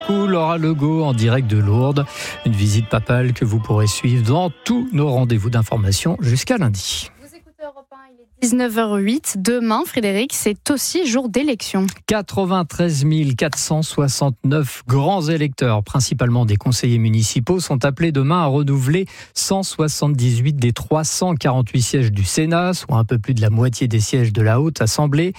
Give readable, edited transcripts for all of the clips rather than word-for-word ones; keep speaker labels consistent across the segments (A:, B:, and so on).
A: Laura Legault en direct de Lourdes. Une visite papale que vous pourrez suivre dans tous nos rendez-vous d'information jusqu'à lundi.
B: 19h08. Demain, Frédéric, c'est aussi jour d'élection.
A: 93 469 grands électeurs, principalement des conseillers municipaux, sont appelés demain à renouveler 178 des 348 sièges du Sénat, soit un peu plus de la moitié des sièges de la Haute Assemblée.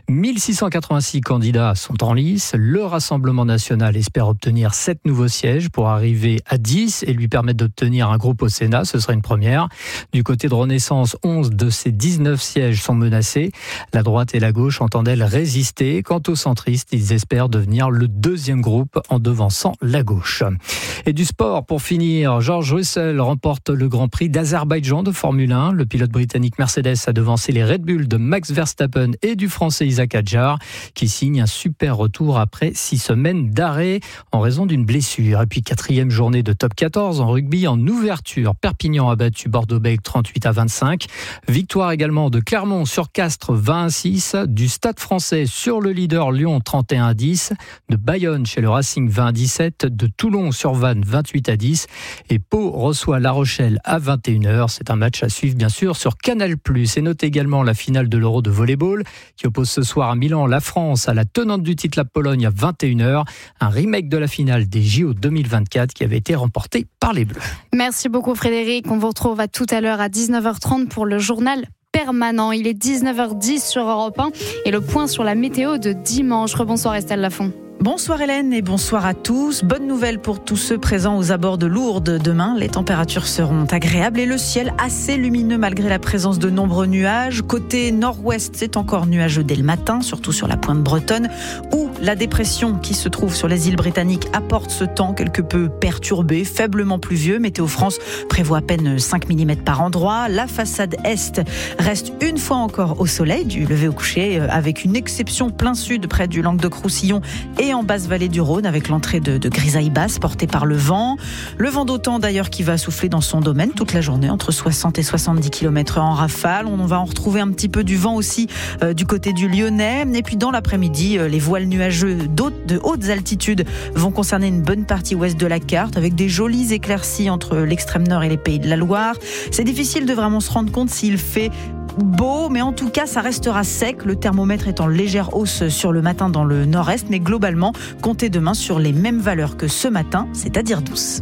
A: 1686 candidats sont en lice. Le Rassemblement national espère obtenir 7 nouveaux sièges pour arriver à 10 et lui permettre d'obtenir un groupe au Sénat. Ce serait une première. Du côté de Renaissance, 11 de ces 19 sièges sont menacés. La droite et la gauche entendent-elles résister? Quant aux centristes, ils espèrent devenir le deuxième groupe en devançant la gauche. Et du sport, pour finir, George Russell remporte le Grand Prix d'Azerbaïdjan de Formule 1. Le pilote britannique Mercedes a devancé les Red Bull de Max Verstappen et du français Isaac Hadjar, qui signe un super retour après 6 semaines d'arrêt en raison d'une blessure. Et puis 4e journée de top 14 en rugby en ouverture. Perpignan a battu Bordeaux-Bègles 38-25. Victoire également de Clermont sur Castres 20-6, du Stade français sur le leader Lyon 31-10, de Bayonne chez le Racing 20-17, de Toulon sur Vannes 28-10 et Pau reçoit La Rochelle à 21h. C'est un match à suivre bien sûr sur Canal+. Et notez également la finale de l'Euro de volleyball qui oppose ce soir à Milan la France à la tenante du titre, la Pologne, à 21h. Un remake de la finale des JO 2024 qui avait été remportée par les Bleus.
B: Merci beaucoup Frédéric. On vous retrouve à tout à l'heure à 19h30 pour le journal permanent. Il est 19h10 sur Europe 1 et le point sur la météo de dimanche. Rebonsoir Estelle Lafont.
C: Bonsoir Hélène et bonsoir à tous. Bonne nouvelle pour tous ceux présents aux abords de Lourdes. Demain, les températures seront agréables et le ciel assez lumineux malgré la présence de nombreux nuages. Côté nord-ouest, c'est encore nuageux dès le matin, surtout sur la pointe bretonne, où la dépression qui se trouve sur les îles britanniques apporte ce temps quelque peu perturbé, faiblement pluvieux. Météo France prévoit à peine 5 mm par endroit. La façade est reste une fois encore au soleil, du lever au coucher, avec une exception plein sud près du Languedoc-Roussillon et en basse vallée du Rhône avec l'entrée de grisailles basses portées par le vent. Le vent d'OTAN d'ailleurs qui va souffler dans son domaine toute la journée entre 60 et 70 km/h en rafale. On va en retrouver un petit peu du vent aussi du côté du Lyonnais. Et puis dans l'après-midi, les voiles nuageux de hautes altitudes vont concerner une bonne partie ouest de la carte avec des jolies éclaircies entre l'extrême nord et les pays de la Loire. C'est difficile de vraiment se rendre compte s'il fait beau, mais en tout cas ça restera sec, le thermomètre est en légère hausse sur le matin dans le nord-est, mais globalement comptez demain sur les mêmes valeurs que ce matin, c'est-à-dire douce.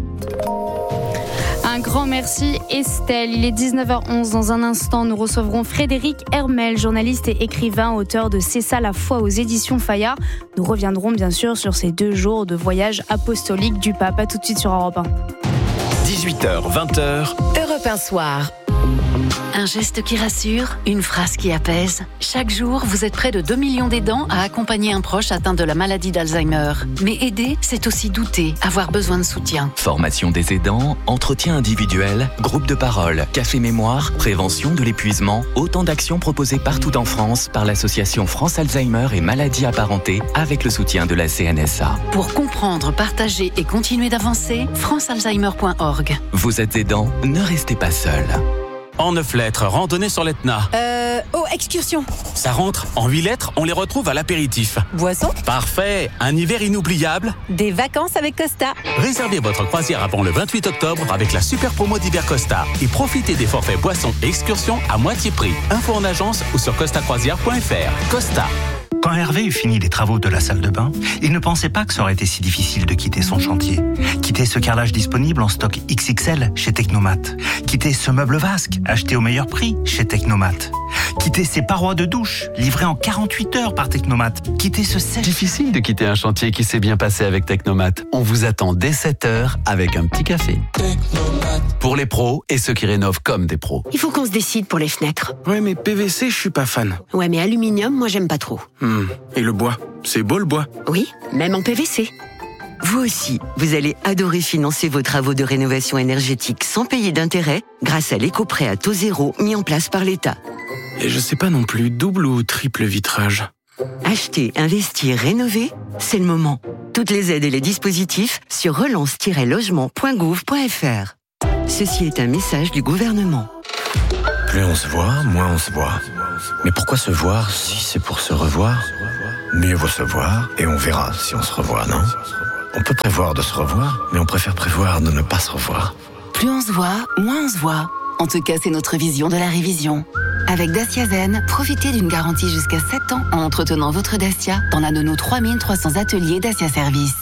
B: Un grand merci Estelle. Il est 19h11. Dans un instant, nous recevrons Frédéric Hermel, journaliste et écrivain, auteur de C'est ça la foi aux éditions Fayard. Nous reviendrons bien sûr sur ces 2 jours de voyage apostolique du pape. À tout de suite sur Europe 1.
D: 18h, 20h.
E: Europe 1 soir. Un geste qui rassure, une phrase qui apaise. Chaque jour, vous êtes près de 2 millions d'aidants à accompagner un proche atteint de la maladie d'Alzheimer. Mais aider, c'est aussi douter, avoir besoin de soutien.
D: Formation des aidants, entretien individuel, groupe de parole, café mémoire, prévention de l'épuisement, autant d'actions proposées partout en France par l'association France Alzheimer et maladies apparentées avec le soutien de la CNSA.
E: Pour comprendre, partager et continuer d'avancer, francealzheimer.org.
D: Vous êtes aidant, ne restez pas seul.
F: En 9 lettres, randonnée sur l'Etna.
G: Excursion.
F: Ça rentre. En 8 lettres, on les retrouve à l'apéritif.
G: Boisson.
F: Parfait. Un hiver inoubliable.
G: Des vacances avec Costa.
F: Réservez votre croisière avant le 28 octobre avec la super promo d'hiver Costa. Et profitez des forfaits boissons et excursions à moitié prix. Info en agence ou sur costacroisière.fr. Costa.
H: Quand Hervé eut fini les travaux de la salle de bain, il ne pensait pas que ça aurait été si difficile de quitter son chantier. Quitter ce carrelage disponible en stock XXL chez Technomat. Quitter ce meuble vasque acheté au meilleur prix chez Technomat. Quitter ces parois de douche livrées en 48 heures par Technomat. Quitter ce sèche...
I: Difficile de quitter un chantier qui s'est bien passé avec Technomat. On vous attend dès 7h avec un petit café. Technomat. Pour les pros et ceux qui rénovent comme des pros.
G: Il faut qu'on se décide pour les fenêtres.
J: Ouais, mais PVC, je suis pas fan.
G: Ouais, mais aluminium, moi j'aime pas trop.
J: Et le bois, c'est beau le bois.
G: Oui, même en PVC.
K: Vous aussi, vous allez adorer financer vos travaux de rénovation énergétique sans payer d'intérêt grâce à l'éco-prêt à taux zéro mis en place par l'État.
J: Et je sais pas non plus, double ou triple vitrage.
K: Acheter, investir, rénover, c'est le moment. Toutes les aides et les dispositifs sur relance-logement.gouv.fr. Ceci est un message du gouvernement.
L: Plus on se voit, moins on se voit. Mais pourquoi se voir si c'est pour se revoir ? Mieux vaut se voir et on verra si on se revoit, non ? On peut prévoir de se revoir, mais on préfère prévoir de ne pas se revoir.
E: Plus on se voit, moins on se voit. En tout cas, c'est notre vision de la révision. Avec Dacia Zen, profitez d'une garantie jusqu'à 7 ans en entretenant votre Dacia dans l'un de nos 3300 ateliers Dacia Service.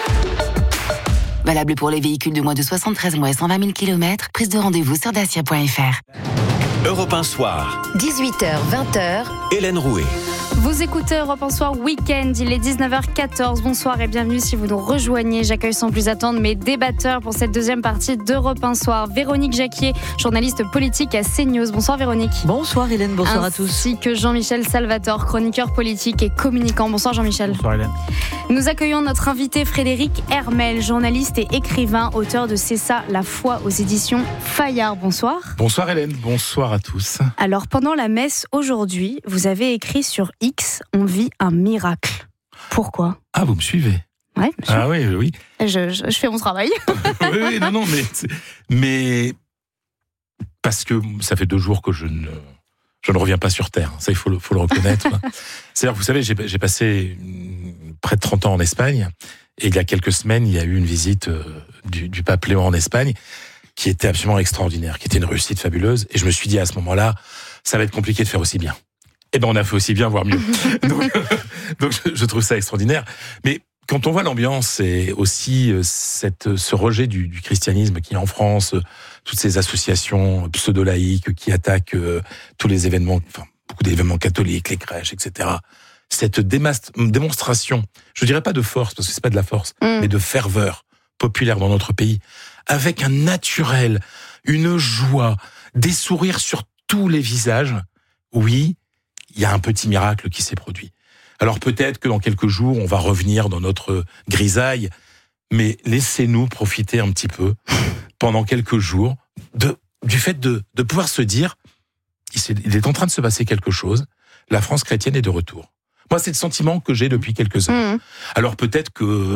E: Valable pour les véhicules de moins de 73 mois et 120 000 km. Prise de rendez-vous sur dacia.fr.
M: Europe 1 Soir.
G: 18h, 20h.
M: Hélène Rouet.
B: Vous écoutez Europe 1 Soir Week-end, il est 19h14. Bonsoir et bienvenue si vous nous rejoignez. J'accueille sans plus attendre mes débatteurs pour cette deuxième partie d'Europe 1 Soir. Véronique Jacquier, journaliste politique à CNews. Bonsoir Véronique.
C: Bonsoir Hélène, bonsoir à tous.
B: Ainsi que Jean-Michel Salvatore, chroniqueur politique et communicant. Bonsoir Jean-Michel.
N: Bonsoir Hélène.
B: Nous accueillons notre invité Frédéric Hermel, journaliste et écrivain, auteur de C'est ça, la foi aux éditions Fayard. Bonsoir.
N: Bonsoir Hélène, bonsoir à tous.
B: Alors pendant la messe aujourd'hui, vous avez écrit sur X, on vit un miracle. Pourquoi ?
N: Ah, vous me suivez ?
B: Ouais,
N: ah oui.
B: Je fais mon travail.
N: oui, non, mais parce que ça fait 2 jours que je ne reviens pas sur Terre. Ça, il faut le reconnaître. C'est-à-dire, vous savez, j'ai passé près de 30 ans en Espagne, et il y a quelques semaines, il y a eu une visite du pape Léon en Espagne, qui était absolument extraordinaire, qui était une réussite fabuleuse, et je me suis dit à ce moment-là, ça va être compliqué de faire aussi bien. Eh ben, on a fait aussi bien, voire mieux. donc je trouve ça extraordinaire. Mais quand on voit l'ambiance et aussi ce rejet du christianisme qui est en France, toutes ces associations pseudo-laïques qui attaquent tous les événements, enfin, beaucoup d'événements catholiques, les crèches, etc. Cette démonstration, je dirais pas de force, parce que c'est pas de la force, mais de ferveur populaire dans notre pays, avec un naturel, une joie, des sourires sur tous les visages, oui, il y a un petit miracle qui s'est produit. Alors peut-être que dans quelques jours, on va revenir dans notre grisaille, mais laissez-nous profiter un petit peu, pendant quelques jours, du fait de pouvoir se dire, il est en train de se passer quelque chose, la France chrétienne est de retour. Moi, c'est le sentiment que j'ai depuis quelques heures. Alors peut-être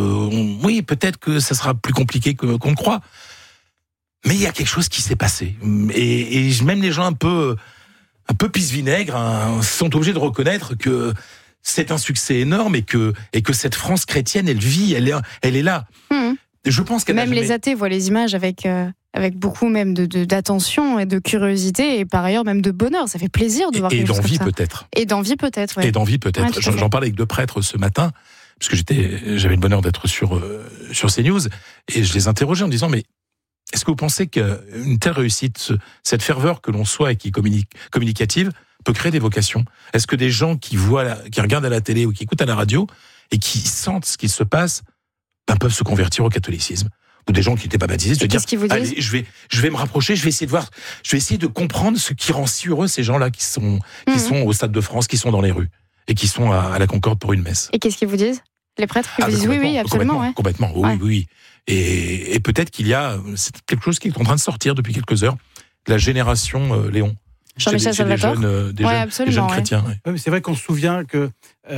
N: que ça sera plus compliqué qu'on le croit, mais il y a quelque chose qui s'est passé. Et même les gens un peu pisse-vinaigre sont obligés de reconnaître que c'est un succès énorme et que cette France chrétienne, elle vit, elle est là. Je pense qu'elle
B: même les athées voient les images avec beaucoup même d'attention et de curiosité et par ailleurs même de bonheur. Ça fait plaisir de voir quelque chose comme ça. Et d'envie peut-être. Ouais.
N: Et d'envie peut-être. Ouais, j'en parlais avec 2 prêtres ce matin parce que j'avais le bonheur d'être sur CNews et je les interrogeais en me disant mais est-ce que vous pensez qu'une telle réussite, cette ferveur que l'on soit et qui est communicative, peut créer des vocations ? Est-ce que des gens qui regardent à la télé ou qui écoutent à la radio et qui sentent ce qui se passe, peuvent se convertir au catholicisme ? Ou des gens qui n'étaient pas baptisés, se dire allez, je vais me rapprocher, je vais essayer de comprendre ce qui rend si heureux ces gens-là qui sont au Stade de France, qui sont dans les rues et qui sont à la Concorde pour une messe.
B: Et qu'est-ce qu'ils vous disent ? Les prêtres qui vous disent oui, absolument.
N: Complètement, oui. Et peut-être c'est quelque chose qui est en train de sortir depuis quelques heures, la génération Léon.
B: Jean-Michel Salvatore.
N: Des jeunes chrétiens.
O: Ouais. Oui, c'est vrai qu'on se souvient que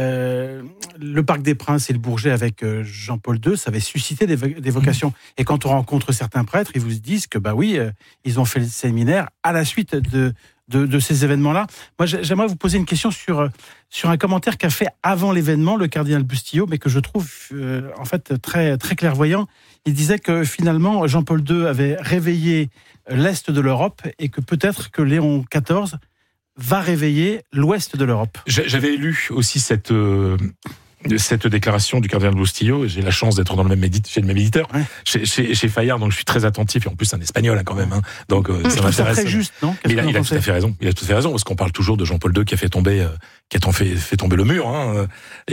O: le Parc des Princes et le Bourget avec Jean-Paul II, ça avait suscité des vocations. Et quand on rencontre certains prêtres, ils vous disent que ils ont fait le séminaire à la suite de ces événements-là. Moi, j'aimerais vous poser une question sur un commentaire qu'a fait avant l'événement le cardinal Bustillo, mais que je trouve en fait très, très clairvoyant. Il disait que finalement, Jean-Paul II avait réveillé l'Est de l'Europe et que peut-être que Léon XIV va réveiller l'Ouest de l'Europe.
N: J'avais lu aussi cette déclaration du cardinal Bustillo. J'ai la chance d'être dans chez le même éditeur, chez Fayard, donc je suis très attentif, et en plus c'est un espagnol quand même, donc ça m'intéresse.
O: C'est très juste, non ?
N: Il a tout à fait raison. Il a tout à fait raison, parce qu'on parle toujours de Jean-Paul II qui a fait tomber le mur,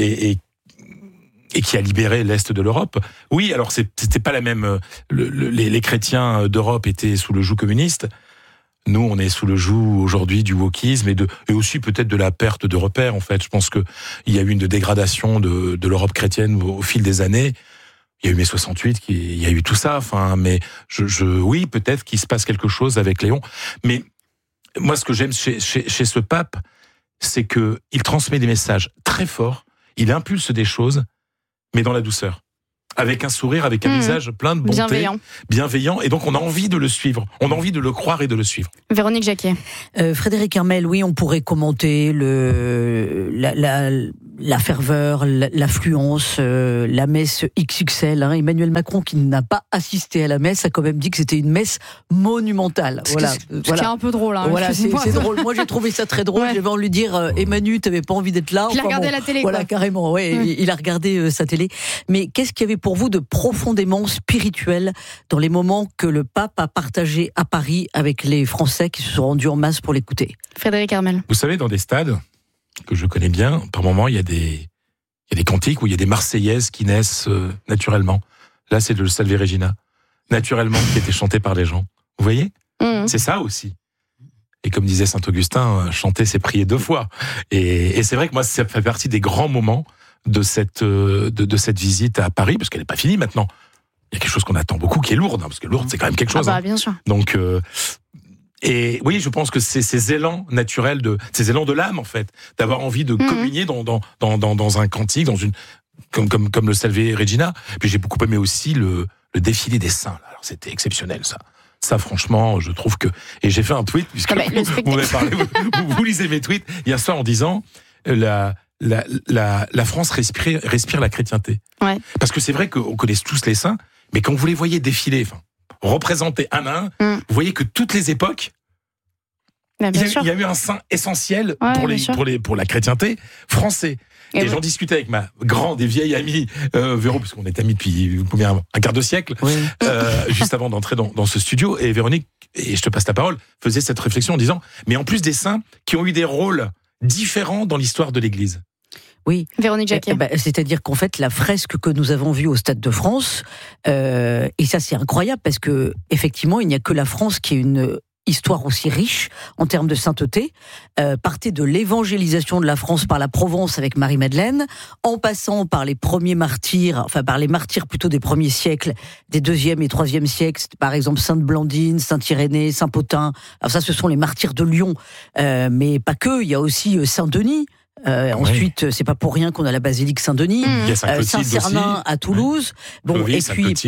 N: et qui a libéré l'Est de l'Europe. Oui, alors c'était pas la même. Les chrétiens d'Europe étaient sous le joug communiste. Nous, on est sous le joug aujourd'hui du wokisme et aussi peut-être de la perte de repères. En fait, je pense que il y a eu une dégradation de l'Europe chrétienne au fil des années. Il y a eu mai 68, il y a eu tout ça. Enfin, mais oui, peut-être qu'il se passe quelque chose avec Léon. Mais moi, ce que j'aime chez ce pape, c'est que il transmet des messages très forts. Il impulse des choses, mais dans la douceur, avec un sourire, avec un visage plein de bonté, bienveillant, et donc on a envie de le suivre, on a envie de le croire et de le suivre.
B: Véronique Jacquier.
C: Frédéric Hermel, oui, on pourrait commenter
P: la ferveur, l'affluence, la messe XXL. Emmanuel Macron, qui n'a pas assisté à la messe, a quand même dit que c'était une messe monumentale. Voilà.
B: Ce qui est un peu drôle.
P: Voilà, c'est drôle. Moi, j'ai trouvé ça très drôle. J'avais envie de lui dire, Emmanuel, t'avais pas envie d'être là.
B: Il a regardé la télé.
P: Voilà, carrément. Ouais, il a regardé sa télé. Mais qu'est-ce qu'il y avait pour vous de profondément spirituel dans les moments que le pape a partagé à Paris avec les Français qui se sont rendus en masse pour l'écouter?
B: Frédéric Hermel.
N: Vous savez, dans des stades que je connais bien, par moments, il y a des cantiques où il y a des Marseillaises qui naissent naturellement. Là, c'est le Salve Regina, naturellement, qui était chanté par les gens. Vous voyez ? C'est ça aussi. Et comme disait Saint-Augustin, chanter, c'est prier 2 fois. Et c'est vrai que moi, ça fait partie des grands moments de cette visite à Paris, parce qu'elle n'est pas finie maintenant. Il y a quelque chose qu'on attend beaucoup, qui est Lourdes, parce que Lourdes, c'est quand même quelque chose.
B: Bien sûr.
N: Donc, et oui, je pense que c'est ces élans naturels, ces élans de l'âme, en fait, d'avoir envie de communier dans un cantique, dans une comme le Salve Regina. Puis j'ai beaucoup aimé aussi le défilé des saints. Alors c'était exceptionnel, ça. Ça, franchement, je trouve que... Et j'ai fait un tweet, puisque vous m'avez parlé, vous lisez mes tweets, hier soir en disant la France respire la chrétienté. Ouais. Parce que c'est vrai qu'on connaît tous les saints, mais quand vous les voyez défiler, représentés un à un, vous voyez que toutes les époques, il y a eu un saint essentiel pour la chrétienté français. Et j'en discutais avec ma grande et vieille amie Véro, puisqu'on est amis depuis un quart de siècle, juste avant d'entrer dans ce studio. Et Véronique, et je te passe la parole, faisait cette réflexion en disant, mais en plus des saints qui ont eu des rôles différents dans l'histoire de l'Église.
P: Oui,
B: Véronique Jacquet.
P: C'est-à-dire qu'en fait, la fresque que nous avons vue au Stade de France, et ça c'est incroyable parce que effectivement, il n'y a que la France qui ait une histoire aussi riche en termes de sainteté, partait de l'évangélisation de la France par la Provence avec Marie-Madeleine, en passant par les premiers martyrs, par les martyrs plutôt des premiers siècles, des 2e et 3e siècles, par exemple Sainte Blandine, Saint Irénée, Saint Potin. Alors ça, ce sont les martyrs de Lyon, mais pas que. Il y a aussi Saint Denis. Ensuite, c'est pas pour rien qu'on a la basilique Saint-Denis, Saint-Cernin à Toulouse. Et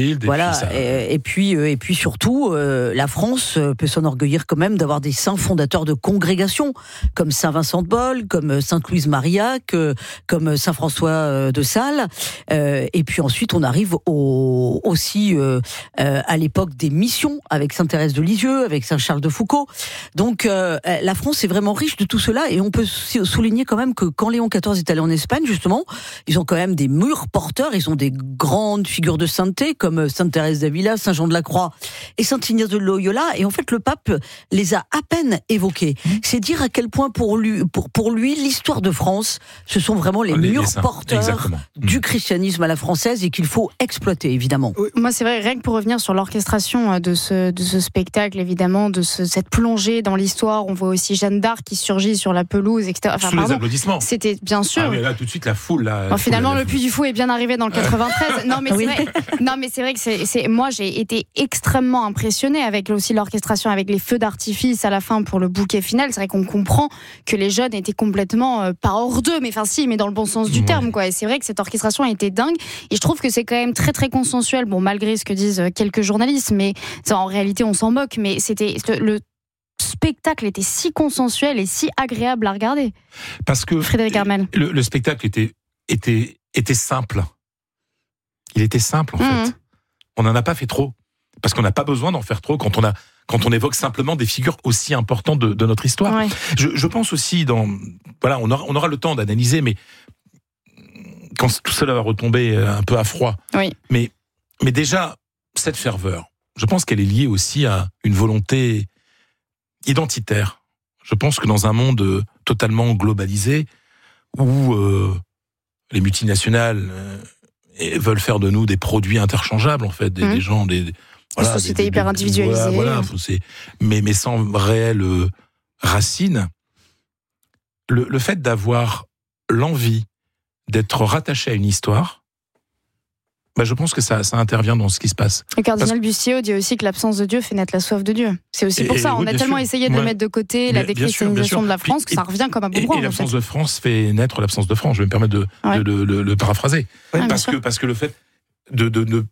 P: puis surtout, la France peut s'enorgueillir quand même d'avoir des saints fondateurs de congrégations, comme Saint Vincent de Paul, comme Sainte Louise Marillac, comme Saint François de Sales. Et puis ensuite, on arrive aussi à l'époque des missions avec Sainte Thérèse de Lisieux, avec Saint Charles de Foucauld. Donc, la France est vraiment riche de tout cela, et on peut souligner quand même que quand Léon XIV est allé en Espagne, justement, ils ont quand même des murs porteurs, ils ont des grandes figures de sainteté, comme Sainte Thérèse d'Avila, Saint Jean de la Croix et Saint Ignace de Loyola, et en fait, le pape les a à peine évoqués. C'est dire à quel point, pour lui, l'histoire de France, ce sont vraiment les murs porteurs du christianisme à la française, et qu'il faut exploiter, évidemment.
B: Moi, c'est vrai, rien que pour revenir sur l'orchestration de ce spectacle, évidemment, de cette plongée dans l'histoire, on voit aussi Jeanne d'Arc qui surgit sur la pelouse, etc.
N: Sous les applaudissements.
B: C'était bien sûr.
N: Mais là, tout de suite, la foule.
B: Finalement, le Puy du Fou est bien arrivé dans le 93. Non, mais c'est vrai que moi, j'ai été extrêmement impressionnée avec aussi l'orchestration, avec les feux d'artifice à la fin pour le bouquet final. C'est vrai qu'on comprend que les jeunes étaient complètement pas hors d'eux, mais mais dans le bon sens du terme, quoi. Et c'est vrai que cette orchestration a été dingue. Et je trouve que c'est quand même très très consensuel. Bon, malgré ce que disent quelques journalistes, mais en réalité, on s'en moque. Mais c'était le spectacle était si consensuel et si agréable à regarder.
N: Parce que
B: Frédéric Hermel.
N: Le spectacle était simple. Il était simple, en fait. On n'en a pas fait trop. Parce qu'on n'a pas besoin d'en faire trop quand on évoque simplement des figures aussi importantes de notre histoire. Ouais. Je pense aussi on aura le temps d'analyser, mais quand tout cela va retomber un peu à froid. Oui. Mais déjà, cette ferveur, je pense qu'elle est liée aussi à une volonté identitaire. Je pense que dans un monde totalement globalisé, où les multinationales veulent faire de nous des produits interchangeables, en fait, des gens, une
B: société hyper individualisée.
N: Mais sans réelle racine. Le fait d'avoir l'envie d'être rattaché à une histoire, je pense que ça intervient dans ce qui se passe.
B: Le cardinal Bustillo dit aussi que l'absence de Dieu fait naître la soif de Dieu. C'est aussi pour ça. On a tellement essayé de mettre de côté la déchristianisation de la France que ça revient comme un boomerang.
N: Et l'absence de France fait naître l'absence de France. Je vais me permettre de le paraphraser. Parce que le fait de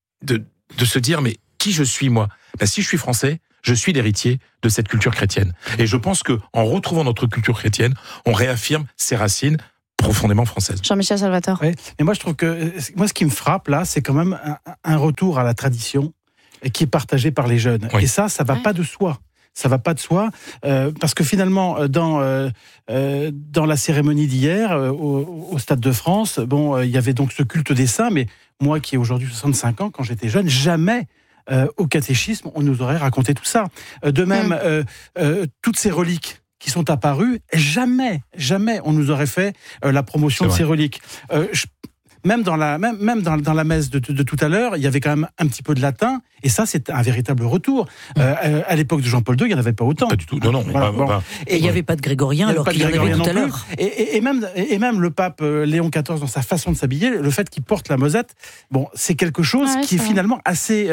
N: se dire, mais qui je suis, moi ? Si je suis français, je suis l'héritier de cette culture chrétienne. Et je pense qu'en retrouvant notre culture chrétienne, on réaffirme ses racines profondément française.
B: Jean-Michel Salvatore.
O: Oui, mais moi je trouve que ce qui me frappe là, c'est quand même un retour à la tradition qui est partagé par les jeunes. Oui. Et ça va pas de soi. Ça va pas de soi, parce que finalement, dans la cérémonie d'hier, au Stade de France, il y avait donc ce culte des saints, mais moi qui ai aujourd'hui 65 ans, quand j'étais jeune, jamais au catéchisme on nous aurait raconté tout ça. De même, toutes ces reliques qui sont apparues, jamais on nous aurait fait la promotion de ces reliques. Même dans la messe de tout à l'heure, il y avait quand même un petit peu de latin, et ça, c'est un véritable retour. À l'époque de Jean-Paul II, il n'y en avait pas autant.
N: Pas du tout, non.
P: Voilà, Et il n'y avait pas de grégorien, alors qu'il y en avait tout à l'heure.
O: Et même le pape Léon XIV, dans sa façon de s'habiller, le fait qu'il porte la mosette, c'est quelque chose qui est finalement assez...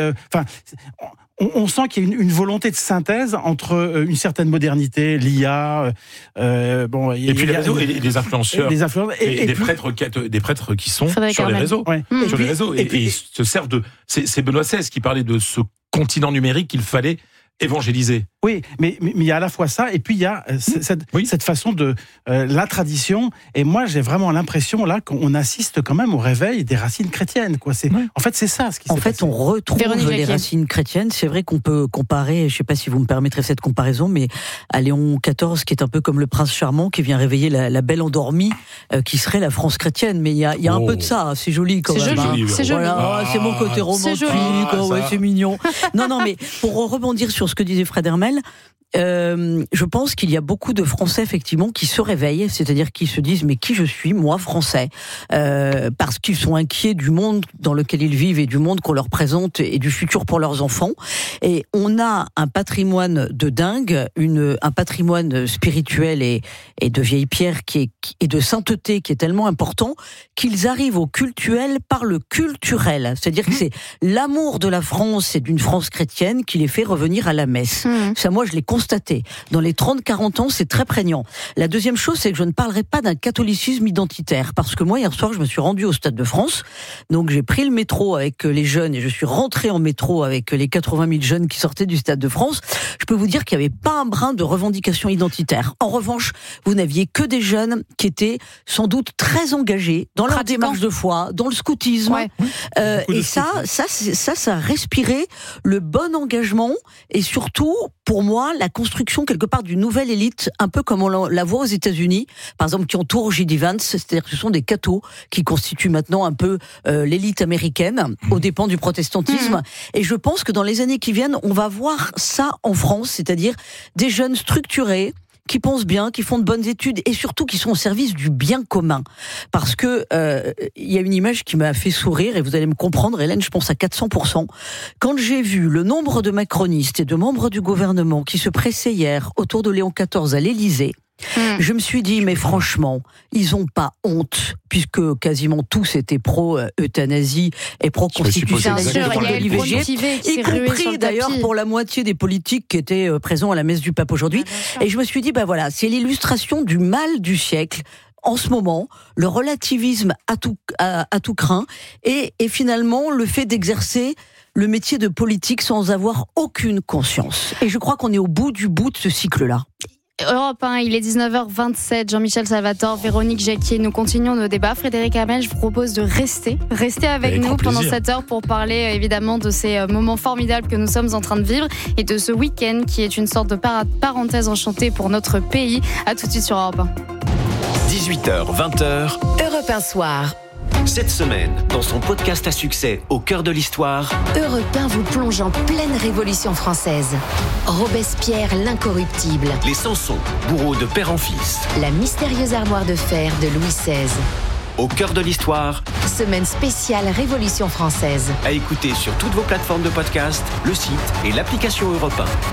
O: On sent qu'il y a une volonté de synthèse entre une certaine modernité, l'IA,
N: et puis les réseaux et les influenceurs, et des prêtres qui sont sur les réseaux, sur les réseaux, et ils se servent de. C'est Benoît XVI qui parlait de ce continent numérique qu'il fallait évangéliser.
O: Oui, mais il y a à la fois ça, et puis il y a cette façon de la tradition. Et moi, j'ai vraiment l'impression là qu'on assiste quand même au réveil des racines chrétiennes. En fait, c'est ça ce qui s'est passé.
P: On retrouve les racines chrétiennes. C'est vrai qu'on peut comparer, je ne sais pas si vous me permettrez cette comparaison, mais à Léon XIV, qui est un peu comme le prince charmant qui vient réveiller la belle endormie, qui serait la France chrétienne. Mais il y a un peu de ça. C'est joli quand même.
B: C'est joli.
P: C'est mon côté romantique. C'est mignon. Non, mais pour rebondir sur ce que disait Fred Hermel, je pense qu'il y a beaucoup de Français effectivement qui se réveillent, c'est-à-dire qui se disent mais qui je suis, moi Français, parce qu'ils sont inquiets du monde dans lequel ils vivent et du monde qu'on leur présente et du futur pour leurs enfants. Et on a un patrimoine de dingue, un patrimoine spirituel et de vieille pierre et de sainteté qui est tellement important qu'ils arrivent au cultuel par le culturel, c'est-à-dire que c'est l'amour de la France et d'une France chrétienne qui les fait revenir à la messe. Ça, moi je l'ai constaté. Dans les 30-40 ans, c'est très prégnant. La deuxième chose, c'est que je ne parlerai pas d'un catholicisme identitaire, parce que moi, hier soir, je me suis rendue au Stade de France, donc j'ai pris le métro avec les jeunes, et je suis rentrée en métro avec les 80 000 jeunes qui sortaient du Stade de France. Je peux vous dire qu'il n'y avait pas un brin de revendication identitaire. En revanche, vous n'aviez que des jeunes qui étaient sans doute très engagés dans leur démarche de foi, dans le scoutisme. Et ça respirait le bon engagement, et surtout, pour moi, la construction quelque part d'une nouvelle élite, un peu comme on la voit aux États-Unis, par exemple, qui entoure J.D. Vance, c'est-à-dire que ce sont des cathos qui constituent maintenant un peu l'élite américaine, aux dépens du protestantisme. Et je pense que dans les années qui viennent, on va voir ça en France, c'est-à-dire des jeunes structurés, qui pensent bien, qui font de bonnes études et surtout qui sont au service du bien commun. Parce que il y a une image qui m'a fait sourire et vous allez me comprendre, Hélène, je pense à 400%. Quand j'ai vu le nombre de macronistes et de membres du gouvernement qui se pressaient hier autour de Léon XIV à l'Élysée, je me suis dit, mais franchement, ils n'ont pas honte, puisque quasiment tous étaient pro-euthanasie et pro-constitutionnalisation de l'IVG, y compris d'ailleurs pour la moitié des politiques qui étaient présents à la messe du pape aujourd'hui. Et je me suis dit, voilà, c'est l'illustration du mal du siècle. En ce moment, le relativisme à tout craint et finalement le fait d'exercer le métier de politique sans avoir aucune conscience. Et je crois qu'on est au bout de ce cycle-là.
B: Europe 1, il est 19h27, Jean-Michel Salvatore, Véronique Jacquier, nous continuons nos débats. Frédéric Hermel, je vous propose de rester avec nous pendant cette heure pour parler évidemment de ces moments formidables que nous sommes en train de vivre et de ce week-end qui est une sorte de parenthèse enchantée pour notre pays. À tout de suite sur Europe 1.
M: 18h, 20h,
G: Europe 1 Soir.
M: Cette semaine, dans son podcast à succès Au cœur de l'histoire,
G: Europe 1 vous plonge en pleine Révolution française. Robespierre l'incorruptible.
M: les Samsons, bourreaux de père en fils.
G: La mystérieuse armoire de fer de Louis XVI.
M: Au cœur de l'histoire,
G: Semaine spéciale Révolution française.
M: à écouter sur toutes vos plateformes de podcast, le site et l'application Europe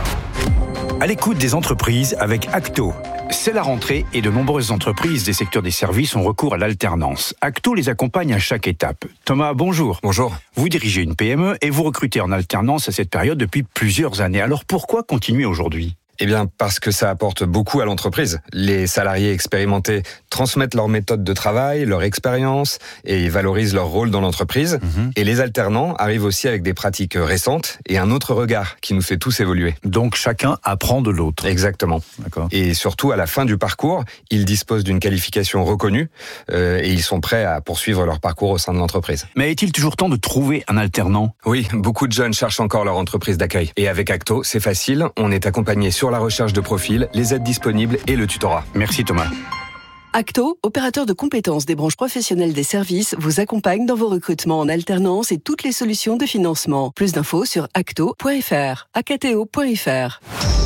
M: 1.
Q: À l'écoute des entreprises avec Acto. C'est la rentrée et de nombreuses entreprises des secteurs des services ont recours à l'alternance. Acto les accompagne à chaque étape. Thomas, bonjour.
L: Bonjour.
Q: Vous dirigez une PME et vous recrutez en alternance à cette période depuis plusieurs années. Alors pourquoi continuer aujourd'hui ?
R: Eh bien, parce que ça apporte beaucoup à l'entreprise. Les salariés expérimentés transmettent leurs méthodes de travail, leur expérience et valorisent leur rôle dans l'entreprise. Et les alternants arrivent aussi avec des pratiques récentes et un autre regard qui nous fait tous évoluer.
Q: Donc chacun apprend de l'autre.
R: Exactement.
Q: D'accord.
R: Et surtout, à la fin du parcours, ils disposent d'une qualification reconnue et ils sont prêts à poursuivre leur parcours au sein de l'entreprise.
Q: Mais est-il toujours temps de trouver un alternant ?
R: Oui, beaucoup de jeunes cherchent encore leur entreprise d'accueil. Et avec Acto, c'est facile, on est accompagné sur la recherche de profil, les aides disponibles et le tutorat.
Q: Merci Thomas.
S: Acto, opérateur de compétences des branches professionnelles des services, vous accompagne dans vos recrutements en alternance et toutes les solutions de financement. Plus d'infos sur acto.fr, acto.fr.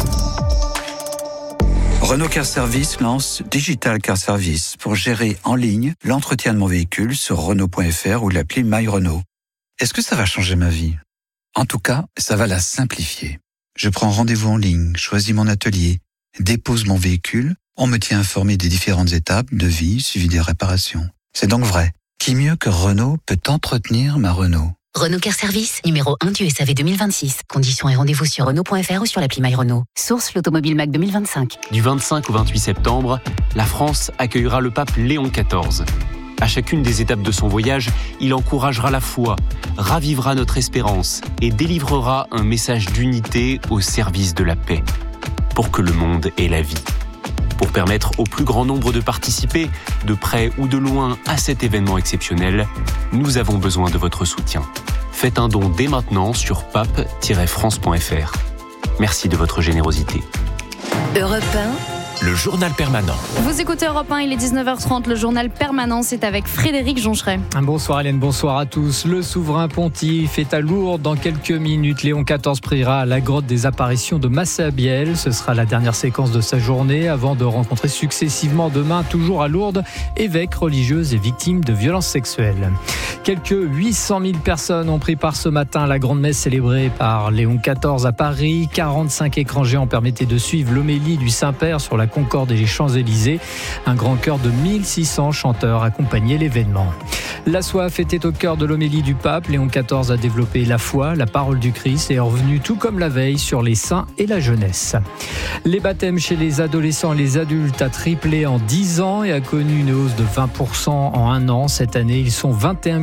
T: Renault Car Service lance Digital Car Service pour gérer en ligne l'entretien de mon véhicule sur Renault.fr ou l'appli My Renault. Est-ce que ça va changer ma vie ? En tout cas, ça va la simplifier. Je prends rendez-vous en ligne, choisis mon atelier, dépose mon véhicule, on me tient informé des différentes étapes de vie suivi des réparations. C'est donc vrai. Qui mieux que Renault peut entretenir ma Renault ?
U: Renault Car Service, numéro 1 du SAV 2026. Conditions et rendez-vous sur Renault.fr ou sur l'appli My Renault. Source l'Automobile Mac 2025.
V: Du 25 au 28 septembre, la France accueillera le pape Léon XIV. À chacune des étapes de son voyage, il encouragera la foi, ravivera notre espérance et délivrera un message d'unité au service de la paix, pour que le monde ait la vie. Pour permettre au plus grand nombre de participer, de près ou de loin, à cet événement exceptionnel, nous avons besoin de votre soutien. Faites un don dès maintenant sur pape-france.fr. Merci de votre générosité.
G: Europe 1.
M: Le journal permanent.
B: Vous écoutez Europe 1, il est 19h30. Le journal permanent, c'est avec Frédéric Joncheret.
A: Bonsoir Hélène, bonsoir à tous. Le souverain pontife est à Lourdes dans quelques minutes. Léon XIV priera à la grotte des apparitions de Massabielle. Ce sera la dernière séquence de sa journée avant de rencontrer successivement demain, toujours à Lourdes, évêques, religieuses et victimes de violences sexuelles. Quelques 800 000 personnes ont pris part ce matin à la grande messe célébrée par Léon XIV à Paris. 45 écrans géants permettaient de suivre l'homélie du Saint-Père sur la Concorde et les Champs-Élysées. Un grand chœur de 1600 chanteurs accompagnait l'événement. La soif était au cœur de l'homélie du pape. Léon XIV a développé la foi, la parole du Christ et est revenu tout comme la veille sur les saints et la jeunesse. Les baptêmes chez les adolescents et les adultes a triplé en 10 ans et a connu une hausse de 20% en un an. Cette année, ils sont 21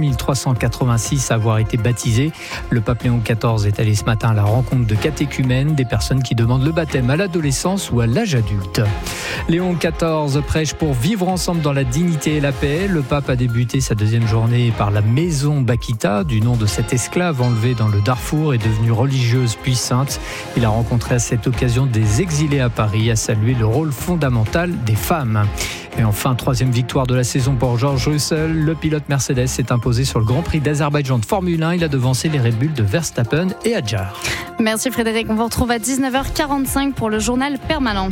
A: 386 à avoir été baptisés. Le pape Léon XIV est allé ce matin à la rencontre de catéchumènes, des personnes qui demandent le baptême à l'adolescence ou à l'âge adulte. Léon XIV prêche pour vivre ensemble dans la dignité et la paix. Le pape a débuté sa deuxième journée par la maison Bakita, du nom de cette esclave enlevée dans le Darfour et devenue religieuse puis sainte. Il a rencontré à cette occasion des exilés à Paris, a salué le rôle fondamental des femmes. Et enfin, troisième victoire de la saison pour George Russell. Le pilote Mercedes s'est imposé sur le Grand Prix d'Azerbaïdjan de Formule 1. Il a devancé les Red Bull de Verstappen et Adjar.
B: Merci Frédéric, on vous retrouve à 19h45 pour le journal permanent.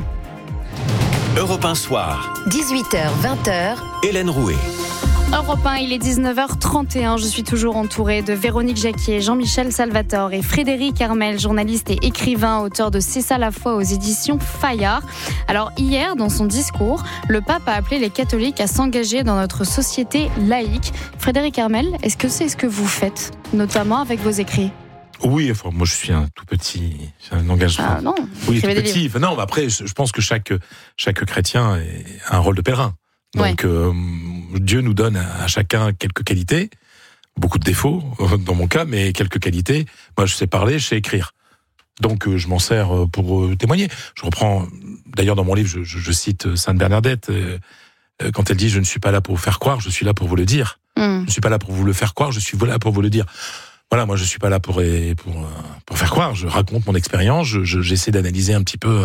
M: Europe 1 soir.
G: 18h, 20h.
M: Hélène Rouet.
B: Europe 1, il est 19h31. Je suis toujours entourée de Véronique Jacquier, Jean-Michel Salvatore et Frédéric Hermel, journaliste et écrivain, auteur de C'est ça la foi aux éditions Fayard. Alors hier, dans son discours, le pape a appelé les catholiques à s'engager dans notre société laïque. Frédéric Hermel, est-ce que c'est ce que vous faites, notamment avec vos écrits ?
N: Oui, enfin, moi je suis un tout petit, c'est un engagement.
B: Ah non,
N: oui, tout petit. Enfin, non, après, je pense que chaque chrétien a un rôle de pèlerin. Donc, Dieu nous donne à chacun quelques qualités, beaucoup de défauts dans mon cas, mais quelques qualités. Moi, je sais parler, je sais écrire. Donc, je m'en sers pour témoigner. Je reprends, d'ailleurs, dans mon livre, je cite Sainte Bernadette quand elle dit « Je ne suis pas là pour vous faire croire, je suis là pour vous le dire. Je ne suis pas là pour vous le faire croire, je suis là pour vous le dire. » Voilà, moi je suis pas là pour faire croire. Je raconte mon expérience. J'essaie d'analyser un petit peu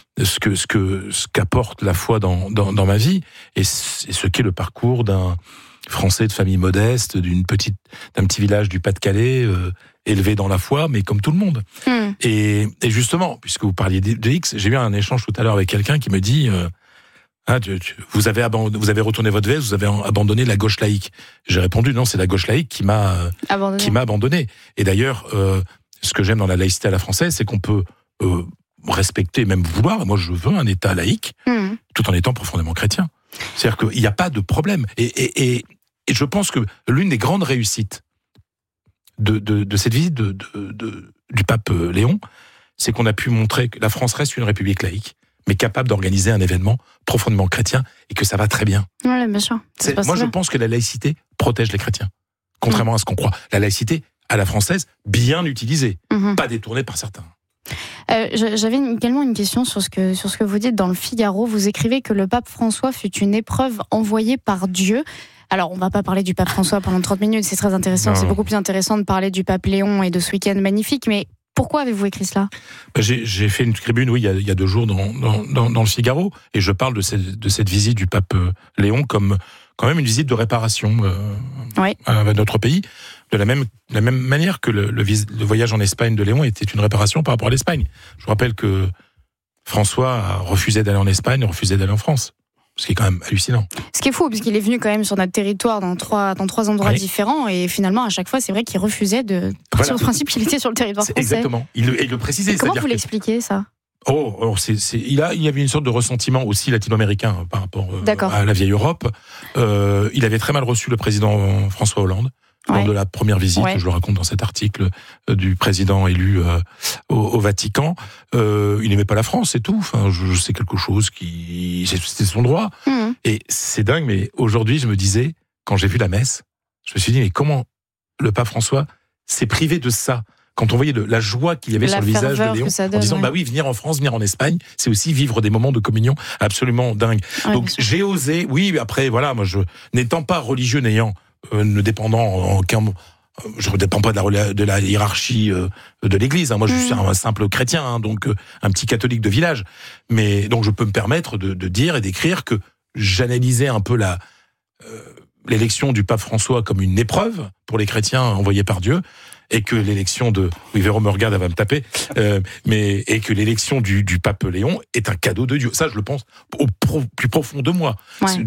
N: ce qu'apporte la foi dans ma vie et ce qu'est le parcours d'un Français de famille modeste, d'un petit village du Pas-de-Calais, élevé dans la foi, mais comme tout le monde. Et justement, puisque vous parliez de X, j'ai eu un échange tout à l'heure avec quelqu'un qui me dit. Vous avez retourné votre veste, vous avez abandonné la gauche laïque. J'ai répondu non, c'est la gauche laïque qui m'a abandonné. Et d'ailleurs, ce que j'aime dans la laïcité à la française, c'est qu'on peut respecter, même vouloir. Moi, je veux un État laïque, tout en étant profondément chrétien. C'est-à-dire qu'il n'y a pas de problème. Et je pense que l'une des grandes réussites de cette visite du pape Léon, c'est qu'on a pu montrer que la France reste une république laïque, mais capable d'organiser un événement profondément chrétien et que ça va très bien.
B: Oui, bien sûr.
N: Moi, je pense que la laïcité protège les chrétiens, contrairement à ce qu'on croit. La laïcité, à la française, bien utilisée, pas détournée par certains.
B: J'avais également une question sur ce que vous dites dans le Figaro. Vous écrivez que le pape François fut une épreuve envoyée par Dieu. Alors, on ne va pas parler du pape François pendant 30 minutes, c'est très intéressant. C'est beaucoup plus intéressant de parler du pape Léon et de ce week-end magnifique, mais pourquoi avez-vous écrit cela ?
N: J'ai fait une tribune, oui, il y a 2 jours dans le Figaro, et je parle de cette visite du pape Léon comme quand même une visite de réparation à notre pays, de la même manière que le voyage en Espagne de Léon était une réparation par rapport à l'Espagne. Je vous rappelle que François a refusé d'aller en Espagne, refusé d'aller en France. Ce qui est quand même hallucinant.
B: Ce qui est fou, parce qu'il est venu quand même sur notre territoire dans 3 endroits différents, et finalement, à chaque fois, c'est vrai qu'il refusait de partir au principe qu'il était sur le territoire français.
N: Exactement. Il le précisait.
B: Comment vous l'expliquez, ça ?
N: Il y avait une sorte de ressentiment aussi latino-américain par rapport à la vieille Europe. Il avait très mal reçu le président François Hollande. Lors de la première visite, je le raconte dans cet article du président élu au Vatican, il n'aimait pas la France, c'est tout. Enfin, c'est quelque chose c'était son droit. Et c'est dingue, mais aujourd'hui, je me disais, quand j'ai vu la messe, je me suis dit, mais comment le pape François s'est privé de ça ? Quand on voyait la joie qu'il y avait sur le visage de Léon, en disant, bah oui, venir en France, venir en Espagne, c'est aussi vivre des moments de communion absolument dingues. Donc j'ai osé, après, voilà, moi, n'étant pas religieux, ne dépendant je ne dépends pas de la hiérarchie de l'Église. Moi, je suis un simple chrétien, donc un petit catholique de village. Mais donc, je peux me permettre de dire et d'écrire que j'analysais un peu l'élection du pape François comme une épreuve pour les chrétiens envoyés par Dieu, et que l'élection Véro me regarde, elle va me taper, et que l'élection du pape Léon est un cadeau de Dieu. Ça, je le pense au plus profond de moi.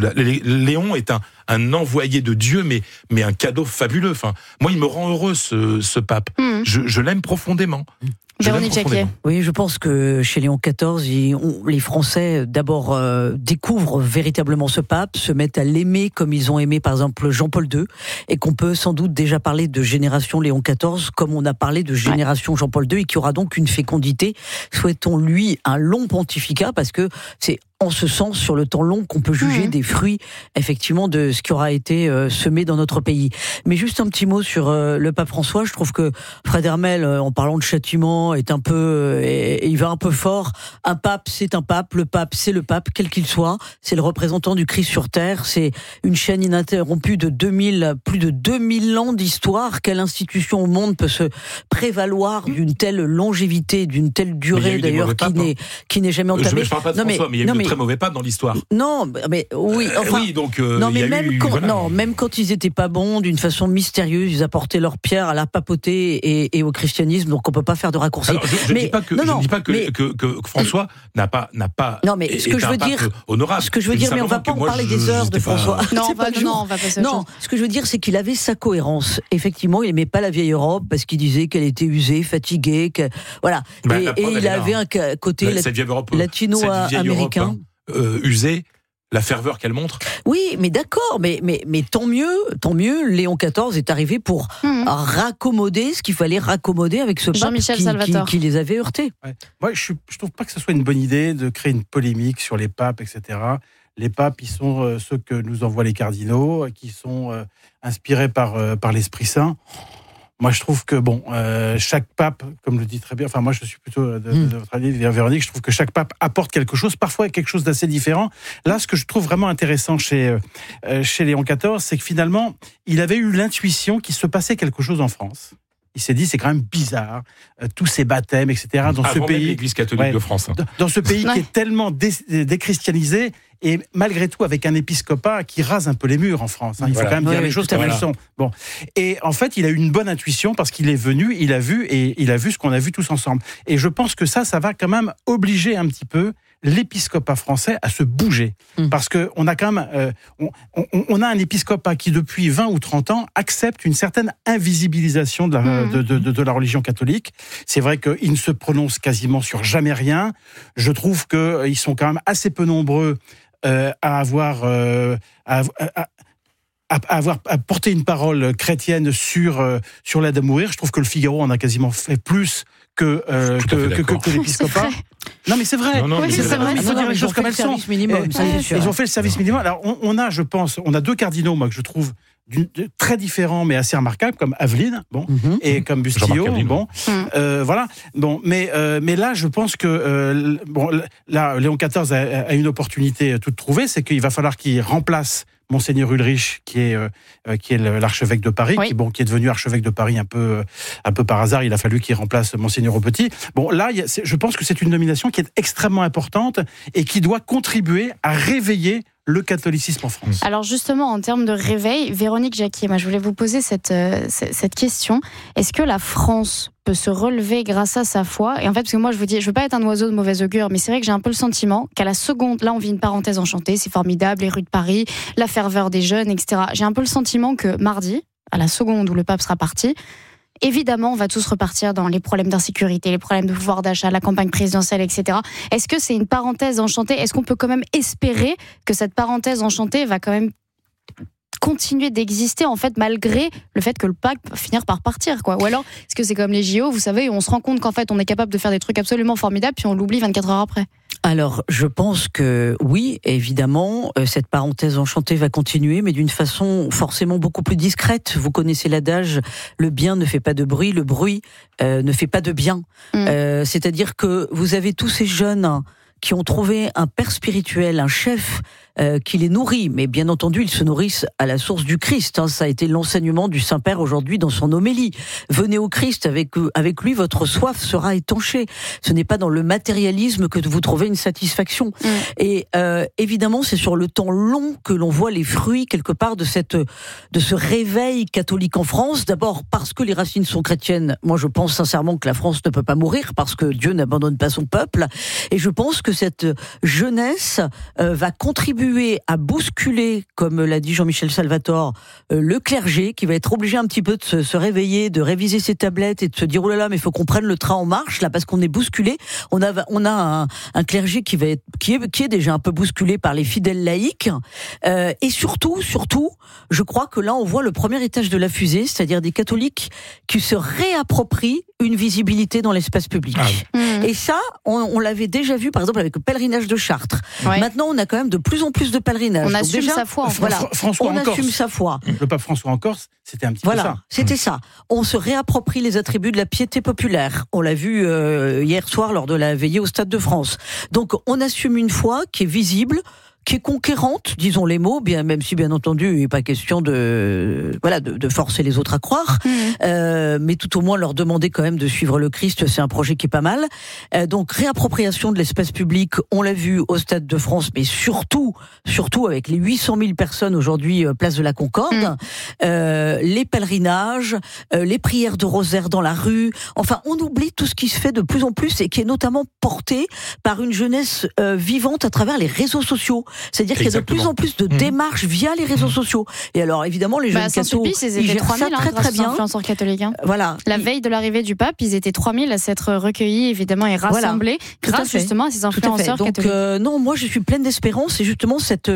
N: Léon est un envoyé de Dieu, mais un cadeau fabuleux. Enfin, moi, il me rend heureux, ce pape. Je l'aime profondément.
B: Véronique Jacquier.
P: Oui, je pense que chez Léon XIV, les Français d'abord découvrent véritablement ce pape, se mettent à l'aimer comme ils ont aimé par exemple Jean-Paul II, et qu'on peut sans doute déjà parler de génération Léon XIV comme on a parlé de génération Jean-Paul II, et qui aura donc une fécondité. Souhaitons-lui un long pontificat, parce que c'est en ce sens, sur le temps long, qu'on peut juger des fruits, effectivement, de ce qui aura été semé dans notre pays. Mais juste un petit mot sur le pape François. Je trouve que Fred Hermel, en parlant de châtiment, il va un peu fort. Un pape, c'est un pape. Le pape, c'est le pape, quel qu'il soit. C'est le représentant du Christ sur terre. C'est une chaîne ininterrompue de plus de 2000 ans d'histoire. Quelle institution au monde peut se prévaloir d'une telle longévité, d'une telle durée, d'ailleurs, qui n'est jamais entamée?
N: Je parle pas de François, mais il y a eu très mauvais papes dans l'histoire.
P: Non, mais oui, enfin.
N: Donc,
P: même quand ils étaient pas bons, d'une façon mystérieuse, ils apportaient leur pierre à la papauté et au christianisme, donc on peut pas faire de raccourci.
N: Alors, je ne dis pas que François n'a pas.
P: Non, mais ce que je veux dire,
N: honorable.
P: Ce que je veux dire, mais on va pas en parler des heures de François.
B: Non, on va passer à autre chose.
P: Ce que je veux dire, c'est qu'il avait sa cohérence. Effectivement, il aimait pas la vieille Europe parce qu'il disait qu'elle était usée, fatiguée, voilà. Et il avait un côté latino-américain.
N: Usée, la ferveur qu'elle montre.
P: Oui, mais d'accord, mais tant mieux, Léon XIV est arrivé pour raccommoder ce qu'il fallait raccommoder avec ce pape qui les avait heurtés.
O: Moi, je trouve pas que ce soit une bonne idée de créer une polémique sur les papes, etc. Les papes, ils sont ceux que nous envoient les cardinaux, qui sont inspirés par l'Esprit Saint. Moi, je trouve que, chaque pape, comme le dit très bien, enfin, moi, je suis plutôt de votre avis, Véronique, je trouve que chaque pape apporte quelque chose, parfois quelque chose d'assez différent. Là, ce que je trouve vraiment intéressant chez Léon XIV, c'est que finalement, il avait eu l'intuition qu'il se passait quelque chose en France. Il s'est dit, c'est quand même bizarre, tous ces baptêmes, etc. Dans ce pays,
N: l'Église catholique de France.
O: Dans ce pays qui est tellement déchristianisé, et malgré tout avec un épiscopat qui rase un peu les murs en France. Il faut quand même dire les choses comme elles sont. Bon. Et en fait, il a eu une bonne intuition parce qu'il est venu, il a vu ce qu'on a vu tous ensemble. Et je pense que ça va quand même obliger un petit peu l'épiscopat français à se bouger. Parce qu'on a quand même on a un épiscopat qui, depuis 20 ou 30 ans, accepte une certaine invisibilisation de la religion catholique. C'est vrai qu'ils ne se prononcent quasiment sur jamais rien. Je trouve qu'ils sont quand même assez peu nombreux à à porter une parole chrétienne sur l'aide à mourir. Je trouve que le Figaro en a quasiment fait plus que l'épiscopat. Non, mais c'est vrai. C'est vrai. Il faut dire les choses comme elles sont. Ils ont fait le service minimum. Alors, on a deux cardinaux, moi, que je trouve très différents, mais assez remarquables, comme Aveline, et comme Bustillo, voilà. Mais là, je pense que Léon XIV a une opportunité toute trouvée, c'est qu'il va falloir qu'il remplace Monseigneur Ulrich, qui est l'archevêque de Paris, qui est devenu archevêque de Paris un peu par hasard. Il a fallu qu'il remplace Monseigneur Aupetit. Bon, là, je pense que c'est une nomination qui est extrêmement importante et qui doit contribuer à réveiller le catholicisme en France.
B: Alors justement, en termes de réveil, Véronique Jacquier, moi je voulais vous poser cette question. Est-ce que la France peut se relever grâce à sa foi ? Et en fait, parce que moi je vous dis, je veux pas être un oiseau de mauvais augure, mais c'est vrai que j'ai un peu le sentiment qu'à la seconde, là on vit une parenthèse enchantée, c'est formidable, les rues de Paris, la ferveur des jeunes, etc. J'ai un peu le sentiment que mardi, à la seconde où le pape sera parti, évidemment, on va tous repartir dans les problèmes d'insécurité, les problèmes de pouvoir d'achat, la campagne présidentielle, etc. Est-ce que c'est une parenthèse enchantée ? Est-ce qu'on peut quand même espérer que cette parenthèse enchantée va quand même continuer d'exister, en fait, malgré le fait que le pape va finir par partir, quoi ? Ou alors, est-ce que c'est comme les JO, vous savez, on se rend compte qu'en fait, on est capable de faire des trucs absolument formidables, puis on l'oublie 24 heures après ?
P: Alors, je pense que oui, évidemment, cette parenthèse enchantée va continuer, mais d'une façon forcément beaucoup plus discrète. Vous connaissez l'adage, le bien ne fait pas de bruit, le bruit ne fait pas de bien. C'est-à-dire que vous avez tous ces jeunes qui ont trouvé un père spirituel, un chef qui les nourrit, mais bien entendu, ils se nourrissent à la source du Christ. Ça a été l'enseignement du Saint-Père aujourd'hui dans son homélie. Venez au Christ, avec lui, votre soif sera étanchée. Ce n'est pas dans le matérialisme que vous trouvez une satisfaction. Et évidemment, c'est sur le temps long que l'on voit les fruits, quelque part, de ce réveil catholique en France. D'abord, parce que les racines sont chrétiennes. Moi, je pense sincèrement que la France ne peut pas mourir, parce que Dieu n'abandonne pas son peuple. Et je pense que cette jeunesse va contribuer à bousculer, comme l'a dit Jean-Michel Salvatore, le clergé, qui va être obligé un petit peu de se réveiller, de réviser ses tablettes et de se dire, oh là là, mais il faut qu'on prenne le train en marche, là, parce qu'on est bousculé. On a un clergé qui est déjà un peu bousculé par les fidèles laïcs. Et surtout, je crois que là, on voit le premier étage de la fusée, c'est-à-dire des catholiques qui se réapproprient une visibilité dans l'espace public. Et ça, on l'avait déjà vu, par exemple, avec le pèlerinage de Chartres. Maintenant, on a quand même de plus en plus de pèlerinages.
B: On assume sa foi.
O: François en Corse.
P: Sa foi.
O: Le pape François en Corse, c'était un petit peu ça.
P: C'était ça. On se réapproprie les attributs de la piété populaire. On l'a vu hier soir lors de la veillée au Stade de France. Donc, on assume une foi qui est visible, qui est conquérante, disons les mots, même si bien entendu il n'est pas question de forcer les autres à croire, mais tout au moins leur demander quand même de suivre le Christ, c'est un projet qui est pas mal. Donc réappropriation de l'espace public, on l'a vu au Stade de France, mais surtout avec les 800 000 personnes aujourd'hui place de la Concorde, les pèlerinages, les prières de rosaire dans la rue, enfin on oublie tout ce qui se fait de plus en plus et qui est notamment porté par une jeunesse vivante à travers les réseaux sociaux. C'est-à-dire qu'il y a de plus en plus de démarches via les réseaux sociaux. Et alors, évidemment, les jeunes cathos, ils gèrent ça très bien.
B: Influenceurs catholiques.
P: Voilà.
B: La veille de l'arrivée du pape, ils étaient 3000 à s'être recueillis, évidemment, et rassemblés, grâce justement à ces influenceurs catholiques. Donc,
P: non, moi, je suis pleine d'espérance. Et justement, cette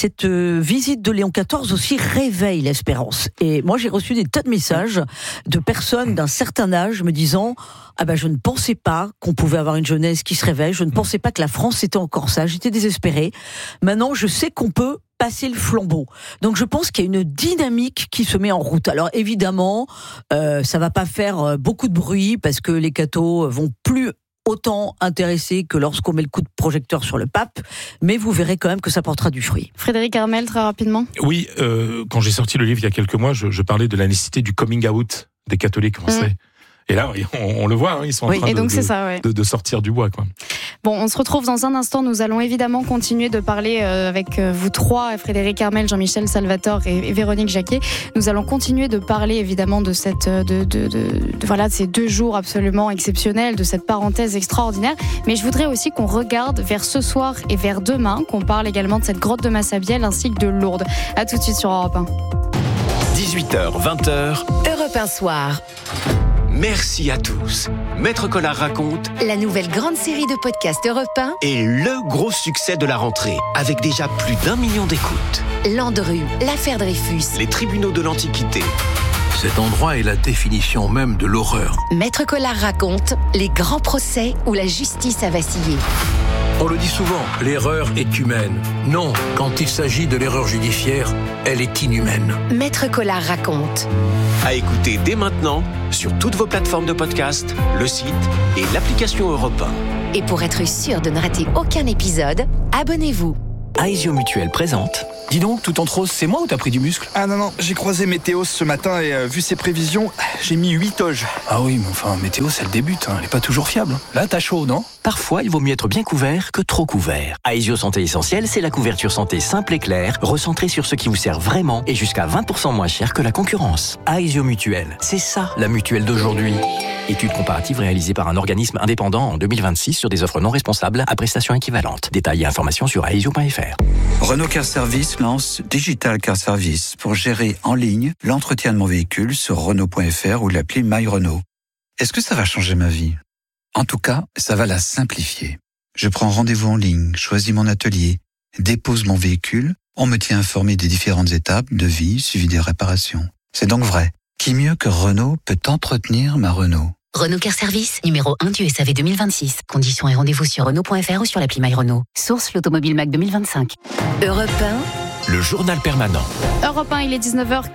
P: visite de Léon XIV aussi réveille l'espérance. Et moi, j'ai reçu des tas de messages de personnes d'un certain âge me disant... je ne pensais pas qu'on pouvait avoir une jeunesse qui se réveille, je ne pensais pas que la France était encore ça, j'étais désespérée. Maintenant, je sais qu'on peut passer le flambeau. Donc je pense qu'il y a une dynamique qui se met en route. Alors évidemment, ça va pas faire beaucoup de bruit parce que les cathos vont plus autant intéressés que lorsqu'on met le coup de projecteur sur le pape, mais vous verrez quand même que ça portera du fruit.
B: Frédéric Hermel, très rapidement.
N: Oui, quand j'ai sorti le livre il y a quelques mois, je parlais de la nécessité du coming out des catholiques français. Et là, on le voit, ils sont en train de sortir du bois, quoi.
B: Bon, on se retrouve dans un instant. Nous allons évidemment continuer de parler avec vous trois, Frédéric Hermel, Jean-Michel Salvatore et Véronique Jacquier. Nous allons continuer de parler évidemment de cette, de ces 2 jours absolument exceptionnels, de cette parenthèse extraordinaire. Mais je voudrais aussi qu'on regarde vers ce soir et vers demain, qu'on parle également de cette grotte de Massabielle ainsi que de Lourdes. À tout de suite sur Europe 1.
M: 18h, 20h.
G: Europe 1 soir.
M: Merci à tous. Maître Collard raconte
G: La nouvelle grande série de podcasts Europe 1
M: est le gros succès de la rentrée, avec déjà plus d'1 million d'écoutes.
G: Landru, l'affaire Dreyfus,
M: Les tribunaux de l'Antiquité.
D: Cet endroit est la définition même de l'horreur.
G: Maître Collard raconte les grands procès où la justice a vacillé.
D: On le dit souvent, l'erreur est humaine. Non, quand il s'agit de l'erreur judiciaire, elle est inhumaine.
G: Maître Collard raconte.
M: À écouter dès maintenant sur toutes vos plateformes de podcast, le site et l'application Europe 1.
G: Et pour être sûr de ne rater aucun épisode, abonnez-vous.
F: Aesio Mutuelle présente. Dis donc, tout en rose, c'est moi ou t'as pris du muscle?
W: Ah non, j'ai croisé Météos ce matin et vu ses prévisions, j'ai mis 8 oges.
F: Ah oui, mais enfin, Météos, elle débute, elle est pas toujours fiable. Là, t'as chaud, non?
X: Parfois, il vaut mieux être bien couvert que trop couvert. Aesio Santé Essentielle, c'est la couverture santé simple et claire, recentrée sur ce qui vous sert vraiment et jusqu'à 20% moins cher que la concurrence. Aesio Mutuelle, c'est ça, la mutuelle d'aujourd'hui. Étude comparative réalisée par un organisme indépendant en 2026 sur des offres non responsables à prestations équivalentes. Détails et informations sur aesio.fr.
T: Renault Car Service lance Digital Car Service pour gérer en ligne l'entretien de mon véhicule sur Renault.fr ou l'appli My Renault. Est-ce que ça va changer ma vie? En tout cas, ça va la simplifier. Je prends rendez-vous en ligne, choisis mon atelier, dépose mon véhicule, on me tient informé des différentes étapes, devis, suivi des réparations. C'est donc vrai. Qui mieux que Renault peut entretenir ma Renault?
U: Renault Car Service, numéro 1 du SAV 2026. Conditions et rendez-vous sur Renault.fr ou sur l'appli My Renault. Source l'Automobile Mac 2025.
G: Europe 1.
M: Le journal permanent.
B: Europe 1, il est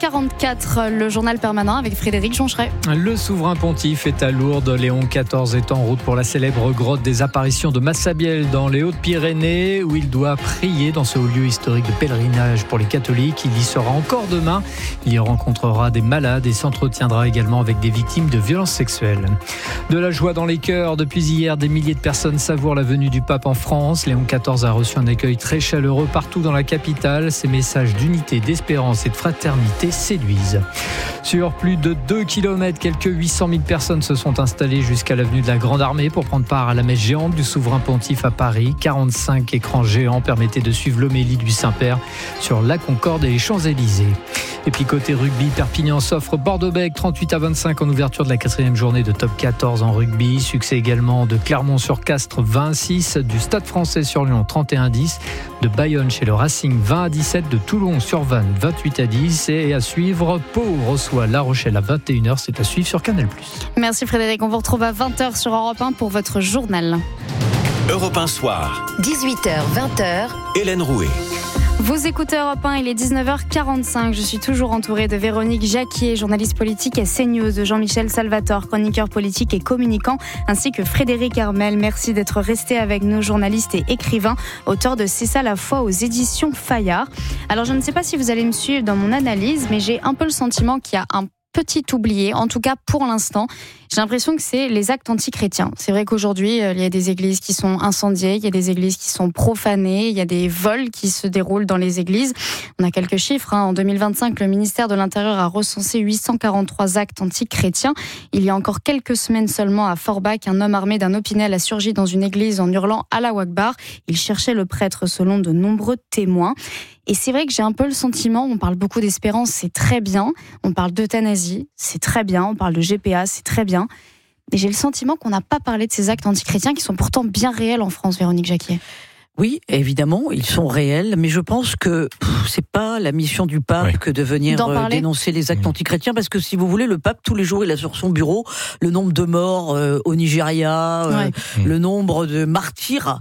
B: 19h44, le journal permanent avec Frédéric Joncheret.
A: Le souverain pontife est à Lourdes. Léon XIV est en route pour la célèbre grotte des apparitions de Massabielle dans les Hautes-Pyrénées, où il doit prier dans ce haut lieu historique de pèlerinage pour les catholiques. Il y sera encore demain. Il y rencontrera des malades et s'entretiendra également avec des victimes de violences sexuelles. De la joie dans les cœurs. Depuis hier, des milliers de personnes savourent la venue du pape en France. Léon XIV a reçu un accueil très chaleureux partout dans la capitale. Ces messages d'unité, d'espérance et de fraternité séduisent. Sur plus de 2 km, quelques 800 000 personnes se sont installées jusqu'à l'avenue de la Grande Armée pour prendre part à la messe géante du souverain pontife à Paris. 45 écrans géants permettaient de suivre l'homélie du Saint-Père sur la Concorde et les Champs-Élysées. Et puis côté rugby, Perpignan s'offre Bordeaux-Bègles 38-25 en ouverture de la 4e journée de top 14 en rugby. Succès également de Clermont-sur-Castres 20-6, du Stade Français sur Lyon 31-10, de Bayonne chez le Racing 20-17, de Toulon sur Vannes 28-10 et à suivre, Pau reçoit La Rochelle à 21h, c'est à suivre sur Canal+.
B: Merci Frédéric, on vous retrouve à 20h sur Europe 1 pour votre journal.
M: Europe 1 soir.
G: 18h, 20h.
M: Hélène Rouet.
B: Vous écoutez Europe 1, il est 19h45. Je suis toujours entourée de Véronique Jacquier, journaliste politique à CNews, de Jean-Michel Salvatore, chroniqueur politique et communicant, ainsi que Frédéric Hermel. Merci d'être resté avec nous, journaliste et écrivain, auteur de C'est ça la foi aux éditions Fayard. Alors je ne sais pas si vous allez me suivre dans mon analyse, mais j'ai un peu le sentiment qu'il y a un petit oublié, en tout cas pour l'instant. J'ai l'impression que c'est les actes antichrétiens. C'est vrai qu'aujourd'hui, il y a des églises qui sont incendiées, il y a des églises qui sont profanées, il y a des vols qui se déroulent dans les églises. On a quelques chiffres. En 2025, le ministère de l'Intérieur a recensé 843 actes antichrétiens. Il y a encore quelques semaines seulement, à Forbach, un homme armé d'un opinel a surgi dans une église en hurlant « Allahu Akbar ». Il cherchait le prêtre selon de nombreux témoins. Et c'est vrai que j'ai un peu le sentiment, on parle beaucoup d'espérance, c'est très bien. On parle d'euthanasie, c'est très bien. On parle de GPA, c'est très bien. Mais j'ai le sentiment qu'on n'a pas parlé de ces actes antichrétiens qui sont pourtant bien réels en France, Véronique Jacquier.
P: Oui, évidemment, ils sont réels, mais je pense que c'est pas la mission du pape que de venir dénoncer les actes antichrétiens, parce que si vous voulez, le pape, tous les jours, il a sur son bureau le nombre de morts au Nigeria, le nombre de martyrs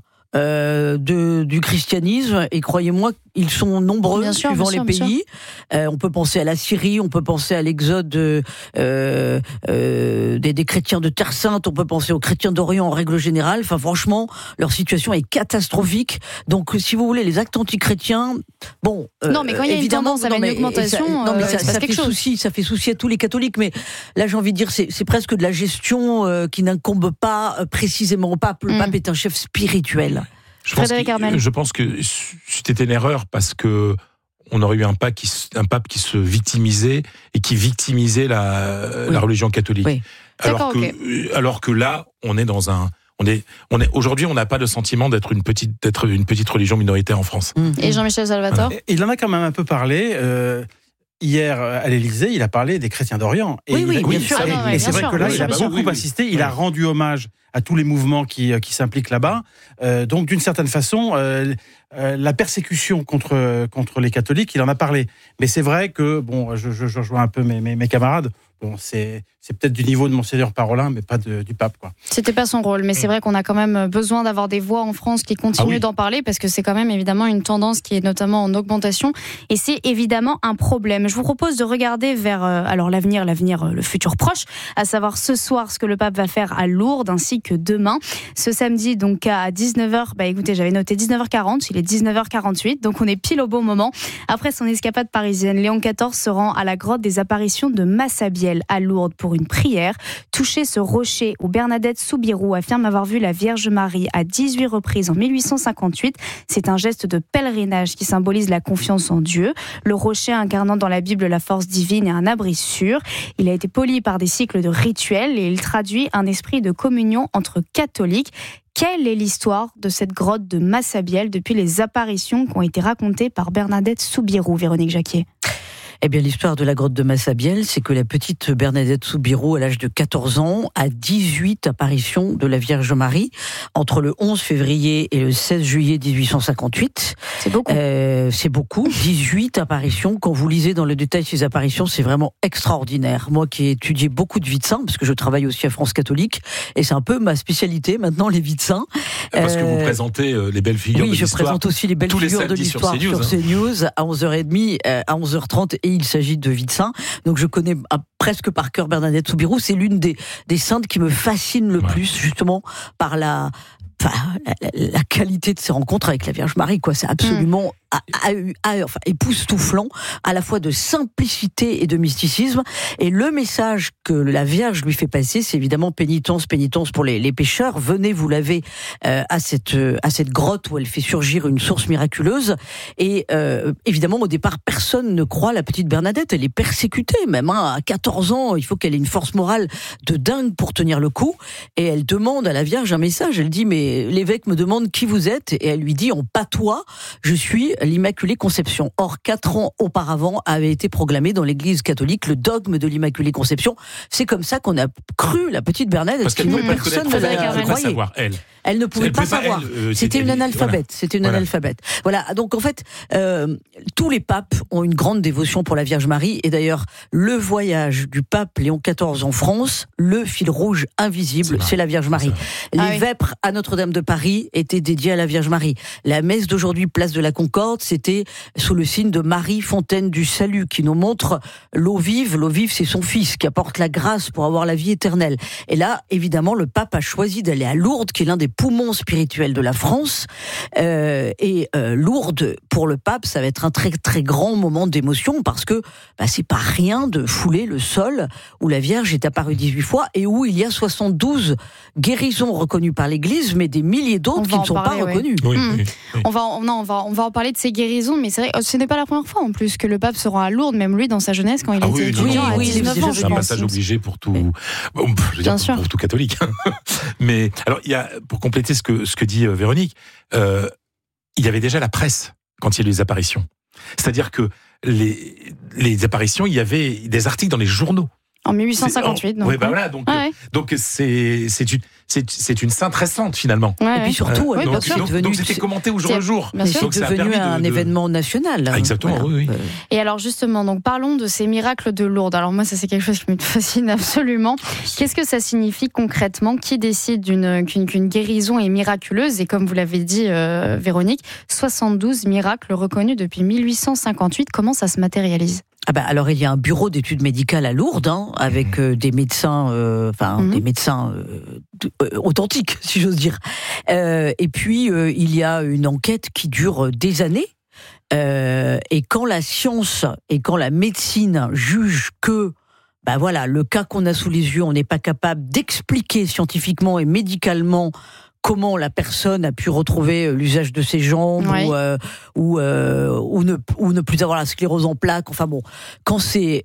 P: du christianisme, et croyez-moi, ils sont nombreux suivant les pays. On peut penser à la Syrie, on peut penser à l'exode des chrétiens de Terre Sainte, on peut penser aux chrétiens d'Orient en règle générale. Enfin, franchement, leur situation est catastrophique. Donc, si vous voulez, les actes antichrétiens, bon,
B: non, mais quand il y a une tendance à une augmentation,
P: ça fait souci, ça fait souci à tous les catholiques. Mais là, j'ai envie de dire, c'est presque de la gestion qui n'incombe pas précisément au pape. Le pape est un chef spirituel.
N: Je pense que c'était une erreur, parce que on aurait eu un pape qui se victimisait et qui victimisait la religion catholique. Oui. Alors que là, on est dans un aujourd'hui, on n'a pas le sentiment d'être une petite religion minoritaire en France.
B: Et Jean-Michel Salvatore,
O: il en a quand même un peu parlé. hier à l'Élysée, il a parlé des chrétiens d'Orient. Et
P: bien sûr.
O: Et c'est vrai que là, il a beaucoup insisté. Il a rendu hommage à tous les mouvements qui s'impliquent là-bas. Donc, d'une certaine façon, la persécution contre les catholiques, il en a parlé. Mais c'est vrai que, bon, je rejoins un peu mes camarades. Bon, c'est peut-être du niveau de Monseigneur Parolin, mais pas du pape, quoi.
B: C'était pas son rôle, mais c'est vrai qu'on a quand même besoin d'avoir des voix en France qui continuent d'en parler, parce que c'est quand même évidemment une tendance qui est notamment en augmentation, et c'est évidemment un problème. Je vous propose de regarder vers alors l'avenir, le futur proche, à savoir ce soir ce que le pape va faire à Lourdes, ainsi que demain. Ce samedi, donc à 19h, écoutez, j'avais noté 19h40, il est 19h48, donc on est pile au bon moment. Après son escapade parisienne, Léon XIV se rend à la grotte des apparitions de Massabielle à Lourdes pour une prière. Toucher ce rocher où Bernadette Soubirous affirme avoir vu la Vierge Marie à 18 reprises en 1858, c'est un geste de pèlerinage qui symbolise la confiance en Dieu. Le rocher incarnant dans la Bible la force divine et un abri sûr. Il a été poli par des cycles de rituels et il traduit un esprit de communion entre catholiques. Quelle est l'histoire de cette grotte de Massabielle depuis les apparitions qui ont été racontées par Bernadette Soubirous, Véronique Jacquier?
P: Eh bien, l'histoire de la grotte de Massabielle, c'est que la petite Bernadette Soubirous, à l'âge de 14 ans, a 18 apparitions de la Vierge Marie entre le 11 février et le 16 juillet 1858.
B: C'est beaucoup.
P: C'est beaucoup. 18 apparitions. Quand vous lisez dans le détail ces apparitions, c'est vraiment extraordinaire. Moi qui ai étudié beaucoup de vies de saints, parce que je travaille aussi à France Catholique, et c'est un peu ma spécialité maintenant, les vies de saints.
N: Parce que vous présentez les belles figures de l'histoire.
P: Oui, je présente aussi les belles figures de l'histoire sur CNews à 11h30, à 11h30, et il s'agit de vie de saint. Donc je connais presque par cœur Bernadette Soubirous. C'est l'une des saintes qui me fascine le plus, justement, par la qualité de ses rencontres avec la Vierge Marie, quoi. C'est absolument époustouflant, à la fois de simplicité et de mysticisme. Et le message que la Vierge lui fait passer, c'est évidemment pénitence pour les pécheurs. Venez vous laver à cette grotte où elle fait surgir une source miraculeuse. Et évidemment, au départ, personne ne croit la petite Bernadette. Elle est persécutée, même à 14 ans. Il faut qu'elle ait une force morale de dingue pour tenir le coup. Et elle demande à la Vierge un message. Elle dit, mais l'évêque me demande qui vous êtes. Et elle lui dit en patois, je suis l'Immaculée Conception. Or, 4 ans auparavant avait été proclamé dans l'Église catholique le dogme de l'Immaculée Conception. C'est comme ça qu'on a cru la petite Bernadette.
N: Parce qu'elle ne pouvait personne ne la
P: savoir, elle ne pouvait pas savoir. C'était une analphabète. C'était une analphabète. Voilà. Donc en fait, tous les papes ont une grande dévotion pour la Vierge Marie. Et d'ailleurs, le voyage du pape Léon XIV en France, le fil rouge invisible, c'est la Vierge Marie. Les vêpres à Notre-Dame de Paris étaient dédiées à la Vierge Marie. La messe d'aujourd'hui, place de la Concorde, c'était sous le signe de Marie, fontaine du salut, qui nous montre l'eau vive. L'eau vive, c'est son fils qui apporte la grâce pour avoir la vie éternelle. Et là, évidemment, le pape a choisi d'aller à Lourdes, qui est l'un des poumons spirituels de la France. Lourdes, pour le pape, ça va être un très très grand moment d'émotion, parce que c'est pas rien de fouler le sol où la Vierge est apparue 18 fois et où il y a 72 guérisons reconnues par l'Église, mais des milliers d'autres qui ne sont pas reconnues.
N: Oui.
B: On va en parler de ces guérisons, mais c'est vrai, ce n'est pas la première fois en plus que le pape se rend à Lourdes, même lui dans sa jeunesse quand il était étudiant à 19 ans.
N: C'est un passage obligé pour tout, pour tout catholique. Mais alors, il y a, pour compléter ce que dit Véronique, il y avait déjà la presse quand il y a eu les apparitions. C'est-à-dire que les apparitions, il y avait des articles dans les journaux.
B: En 1858.
N: Donc c'est une sainte récente finalement.
P: Et puis surtout,
N: donc c'était commenté au jour le jour.
P: C'est devenu un événement national.
N: Exactement, oui.
B: Et alors justement, donc parlons de ces miracles de Lourdes. Alors moi, ça c'est quelque chose qui me fascine absolument. Qu'est-ce que ça signifie concrètement? Qui décide qu'une guérison est miraculeuse? Et comme vous l'avez dit, Véronique, 72 miracles reconnus depuis 1858. Comment ça se matérialise?
P: Alors il y a un bureau d'études médicales à Lourdes, avec des médecins, des médecins authentiques, si j'ose dire. Et puis il y a une enquête qui dure des années. Et quand la science et quand la médecine jugent que le cas qu'on a sous les yeux, on n'est pas capable d'expliquer scientifiquement et médicalement comment la personne a pu retrouver l'usage de ses jambes ou ne plus avoir la sclérose en plaques. Enfin bon, quand c'est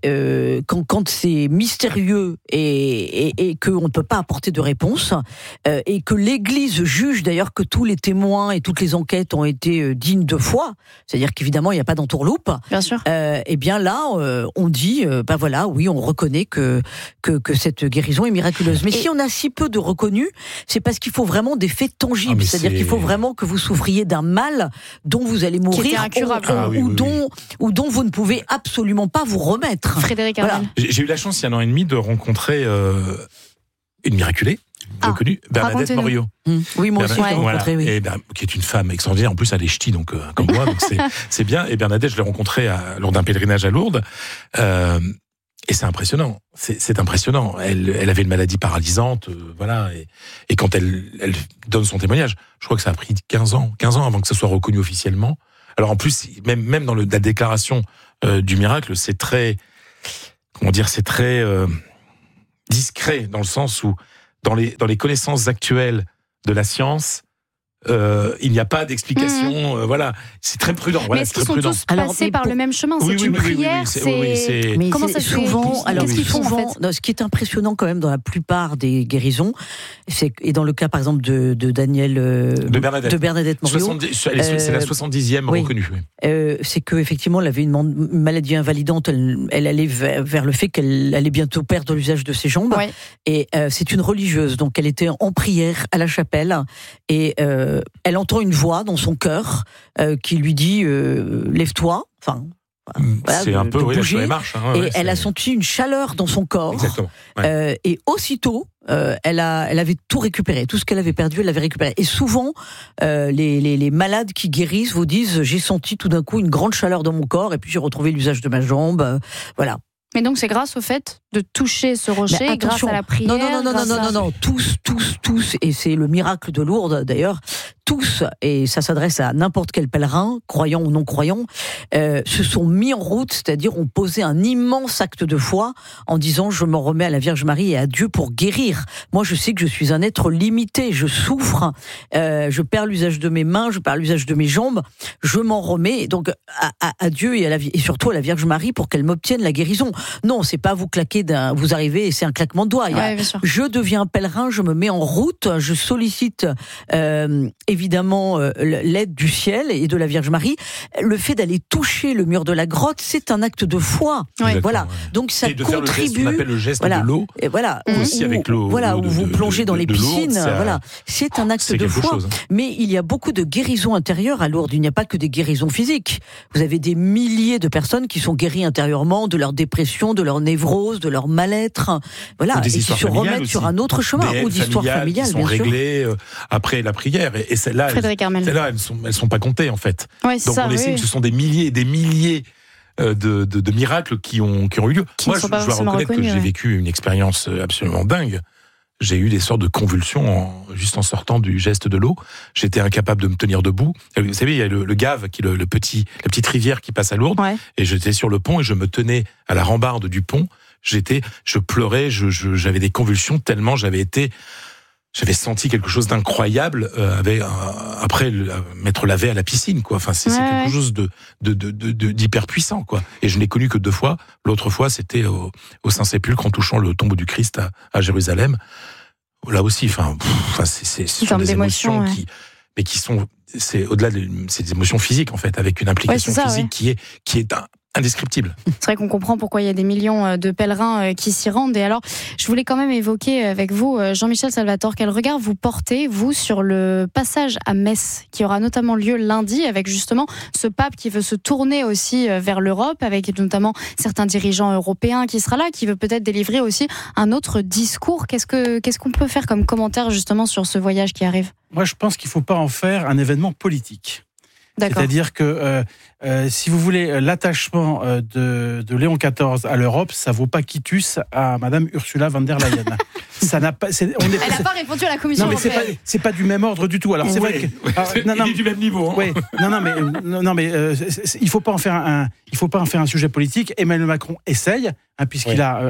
P: mystérieux et qu'on ne peut pas apporter de réponse et que l'Église juge d'ailleurs que tous les témoins et toutes les enquêtes ont été dignes de foi, c'est-à-dire qu'évidemment il n'y a pas d'entourloupe.
B: Bien sûr.
P: Et bien là, on dit, oui, on reconnaît que cette guérison est miraculeuse. Mais si on a si peu de reconnus, c'est parce qu'il faut vraiment des faits tangibles. C'est-à-dire qu'il faut vraiment que vous souffriez d'un mal dont vous allez mourir ou dont vous ne pouvez absolument pas vous remettre.
B: Frédéric Hermel.
N: Voilà. J'ai eu la chance il y a un an et demi de rencontrer une miraculée. Reconnue, Bernadette Morio.
P: Oui, moi aussi, je l'ai rencontrée, oui.
N: Qui est une femme extraordinaire. En plus, elle est ch'ti, donc comme moi, donc c'est bien. Et Bernadette, je l'ai rencontrée lors d'un pèlerinage à Lourdes. Et c'est impressionnant. C'est impressionnant. Elle avait une maladie paralysante, Et quand elle donne son témoignage, je crois que ça a pris 15 ans avant que ça soit reconnu officiellement. Alors en plus, même dans la déclaration du miracle, c'est très, c'est très discret dans le sens où dans les connaissances actuelles de la science, il n'y a pas d'explication. C'est très prudent.
B: Mais est-ce qu'ils sont tous passés par le même chemin? C'est une prière.
P: Mais
B: comment ça se fait?
P: Qu'est-ce qu'ils font en fait? Ce qui est impressionnant quand même dans la plupart des guérisons, et dans le cas par exemple de Daniel, de Bernadette Morio,
N: c'est la 70e reconnue.
P: C'est que effectivement, elle avait une maladie invalidante. Elle allait vers le fait qu'elle allait bientôt perdre l'usage de ses jambes. Et c'est une religieuse, donc elle était en prière à la chapelle et elle entend une voix dans son cœur qui lui dit lève-toi. Enfin,
N: c'est un peu la marche.
P: Et elle a senti une chaleur dans son corps.
N: Exactement.
P: Et aussitôt, elle avait tout récupéré. Tout ce qu'elle avait perdu, elle l'avait récupéré. Et souvent, les malades qui guérissent vous disent j'ai senti tout d'un coup une grande chaleur dans mon corps et puis j'ai retrouvé l'usage de ma jambe. Voilà.
B: Mais donc c'est grâce au fait de toucher ce rocher, grâce à la prière.
P: Non, tous, et c'est le miracle de Lourdes d'ailleurs. Tous, et ça s'adresse à n'importe quel pèlerin, croyant ou non croyant, se sont mis en route, c'est-à-dire ont posé un immense acte de foi en disant je m'en remets à la Vierge Marie et à Dieu pour guérir. Moi je sais que je suis un être limité, je souffre, je perds l'usage de mes mains, je perds l'usage de mes jambes, je m'en remets donc à Dieu et surtout à la Vierge Marie pour qu'elle m'obtienne la guérison. Non, c'est pas vous claquer vous arrivez et c'est un claquement de doigts. Je deviens un pèlerin, je me mets en route, je sollicite évidemment l'aide du ciel et de la Vierge Marie. Le fait d'aller toucher le mur de la grotte, c'est un acte de foi. Voilà. Donc ça contribue.
N: On appelle le geste de l'eau.
P: Voilà.
N: Aussi avec l'eau.
P: Voilà, où vous plongez dans les piscines. Voilà. C'est un acte de foi. Mais il y a beaucoup de guérisons intérieures à Lourdes. Il n'y a pas que des guérisons physiques. Vous avez des milliers de personnes qui sont guéries intérieurement de leur dépression, de leur névrose, de leur mal-être. Voilà. Et qui se remettent sur un autre chemin. Ou d'histoires familiales,
N: qui sont réglées après la prière. Et celles-là, elles sont pas comptées en fait. Donc on estime que ce sont des milliers et des milliers de miracles qui ont eu lieu. Moi, je dois reconnaître que j'ai vécu une expérience absolument dingue. J'ai eu des sortes de convulsions juste en sortant du geste de l'eau. J'étais incapable de me tenir debout. Vous savez, il y a le Gave, qui est la petite rivière qui passe à Lourdes. Et j'étais sur le pont et je me tenais à la rambarde du pont. Je pleurais, j'avais des convulsions tellement j'avais senti quelque chose d'incroyable après m'être lavé à la piscine, quoi. Enfin, c'est quelque chose d'hyper puissant, quoi. Et je n'ai connu que 2 fois. L'autre fois, c'était au Saint-Sépulcre en touchant le tombeau du Christ à Jérusalem. Là aussi, ce sont des émotions qui sont, c'est au-delà c'est des émotions physiques en fait, avec une implication physique qui est indescriptible.
B: C'est vrai qu'on comprend pourquoi il y a des millions de pèlerins qui s'y rendent. Et alors, je voulais quand même évoquer avec vous, Jean-Michel Salvatore, quel regard vous portez, vous, sur le passage à Metz, qui aura notamment lieu lundi, avec justement ce pape qui veut se tourner aussi vers l'Europe, avec notamment certains dirigeants européens qui sera là, qui veut peut-être délivrer aussi un autre discours. Qu'est-ce qu'on peut faire comme commentaire justement sur ce voyage qui arrive?
O: Moi, je pense qu'il ne faut pas en faire un événement politique.
B: D'accord.
O: C'est-à-dire que si vous voulez l'attachement de Léon XIV à l'Europe, ça vaut pas quitus à Madame Ursula von der Leyen. Ça n'a pas.
B: Elle n'a pas répondu à la Commission européenne.
O: Non, mais c'est pas du même ordre du tout. Alors c'est vrai que
N: il est du même niveau. Hein.
O: Ouais. Non, mais il faut pas en faire un sujet politique. Emmanuel Macron essaye. puisqu'il a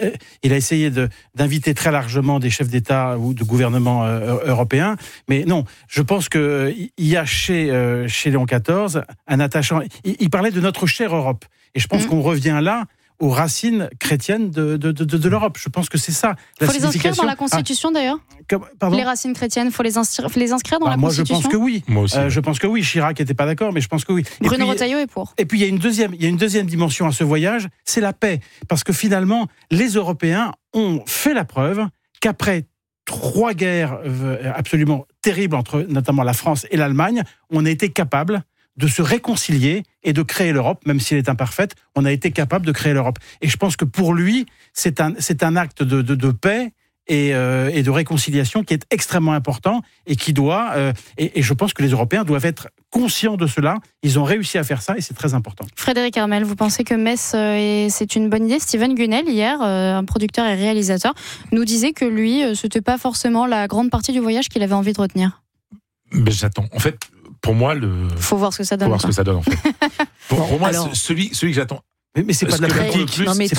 O: essayé d'inviter très largement des chefs d'État ou de gouvernement européens. Mais non, je pense qu'il y a chez Léon XIV un attachant. Il parlait de notre chère Europe. Et je pense qu'on revient là aux racines chrétiennes de l'Europe. Je pense que c'est ça la signification.
B: Il faut les inscrire dans la Constitution d'ailleurs. Les racines chrétiennes, il faut les inscrire dans la Constitution.
O: Moi je pense que oui.
N: Moi aussi.
O: Je pense que oui. Chirac n'était pas d'accord, mais je pense que oui.
B: Bruno Retailleau est pour.
O: Et puis il y a une deuxième dimension à ce voyage, c'est la paix. Parce que finalement, les Européens ont fait la preuve qu'après 3 guerres absolument terribles entre notamment la France et l'Allemagne, on a été capable de se réconcilier et de créer l'Europe, même si elle est imparfaite, on a été capable de créer l'Europe. Et je pense que pour lui, c'est un acte de paix et de réconciliation qui est extrêmement important et qui doit... et je pense que les Européens doivent être conscients de cela. Ils ont réussi à faire ça et c'est très important.
B: Frédéric Hermel, vous pensez que Metz, c'est une bonne idée? Steven Gunnell, hier, un producteur et réalisateur, nous disait que lui, c'était pas forcément la grande partie du voyage qu'il avait envie de retenir.
N: Mais j'attends. En fait, pour moi,
B: faut voir ce que ça donne.
N: Faut voir ce que ça donne, en fait. pour moi, celui que j'attends.
O: Mais c'est pas de la politique.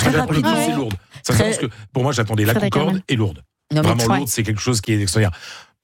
N: C'est Lourdes. Ça veut dire que pour moi, j'attendais la Concorde et Lourdes. Vraiment, Lourdes, c'est quelque chose qui est extraordinaire.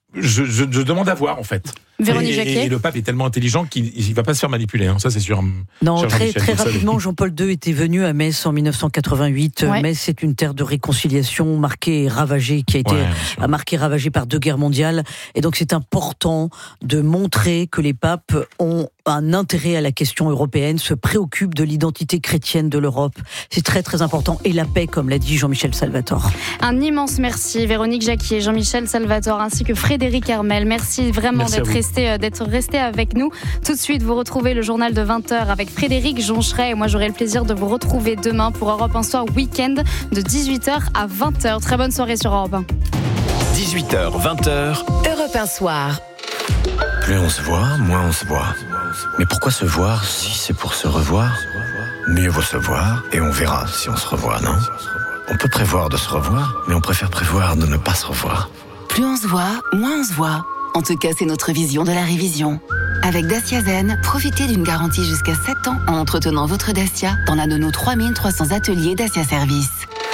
N: Je demande à voir, en fait.
B: Véronique Jacquier.
N: Et le pape est tellement intelligent qu'il ne va pas se faire manipuler, ça c'est sûr.
P: Non, très rapidement, Jean-Paul II était venu à Metz en 1988. Ouais. Metz, c'est une terre de réconciliation marquée et ravagée, qui a été marquée et ravagée par 2 guerres mondiales. Et donc c'est important de montrer que les papes ont un intérêt à la question européenne, se préoccupent de l'identité chrétienne de l'Europe. C'est très très important. Et la paix, comme l'a dit Jean-Michel Salvatore.
B: Un immense merci Véronique Jacquier, Jean-Michel Salvatore, ainsi que Frédéric Hermel. Merci vraiment d'être resté avec nous. Tout de suite, vous retrouvez le journal de 20h avec Frédéric Joncheret. Et moi, j'aurai le plaisir de vous retrouver demain pour Europe 1 Soir Week-end de 18h à 20h. Très bonne soirée sur Europe 1.
X: 18h, 20h.
G: Europe 1 Soir.
L: Plus on se voit, moins on se voit. Mais pourquoi se voir si c'est pour se revoir? Mieux vaut se voir et on verra si on se revoit, non? On peut prévoir de se revoir, mais on préfère prévoir de ne pas se revoir.
E: Plus on se voit, moins on se voit. En tout cas, c'est notre vision de la révision. Avec Dacia Zen, profitez d'une garantie jusqu'à 7 ans en entretenant votre Dacia dans l'un de nos 3300 ateliers Dacia Service.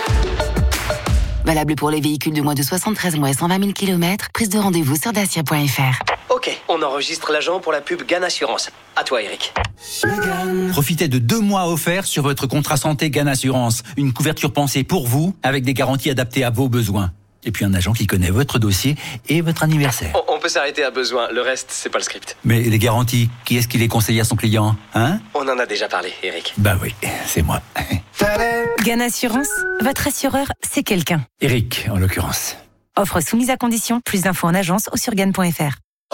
E: Valable pour les véhicules de moins de 73 mois et 120 000 km. Prise de rendez-vous sur dacia.fr.
H: Ok, on enregistre l'agent pour la pub GAN Assurance. À toi, Eric.
I: Profitez de 2 mois offerts sur votre contrat santé GAN Assurance. Une couverture pensée pour vous, avec des garanties adaptées à vos besoins. Et puis un agent qui connaît votre dossier et votre anniversaire.
H: On peut s'arrêter à besoin, le reste, c'est pas le script.
I: Mais les garanties, qui est-ce qui les conseille à son client, hein?
H: On en a déjà parlé, Eric.
I: Bah oui, c'est moi.
J: GAN Assurance, votre assureur, c'est quelqu'un.
I: Eric, en l'occurrence.
J: Offre soumise à condition, plus d'infos en agence ou sur GAN.fr.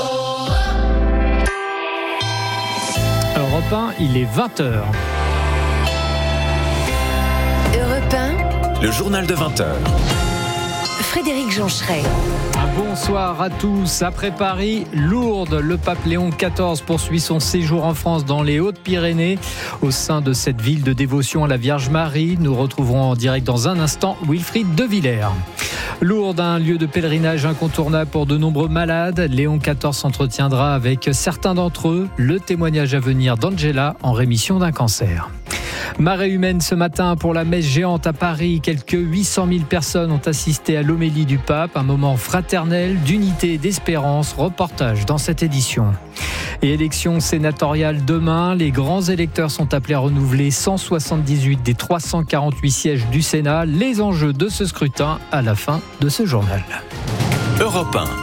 A: Europe 1, il est 20h.
G: Europe 1.
X: Le journal de 20h.
G: Frédéric Joncheret.
A: Bonsoir à tous. Après Paris, Lourdes, le pape Léon XIV poursuit son séjour en France dans les Hautes-Pyrénées. Au sein de cette ville de dévotion à la Vierge Marie, nous retrouverons en direct dans un instant Wilfried de Villers. Lourdes, un lieu de pèlerinage incontournable pour de nombreux malades. Léon XIV s'entretiendra avec certains d'entre eux. Le témoignage à venir d'Angela en rémission d'un cancer. Marée humaine ce matin pour la messe géante à Paris. Quelques 800 000 personnes ont assisté à l'homélie du pape. Un moment fraternel, d'unité et d'espérance. Reportage dans cette édition. Et élection sénatoriale demain. Les grands électeurs sont appelés à renouveler 178 des 348 sièges du Sénat. Les enjeux de ce scrutin à la fin de ce journal.
X: Europe 1.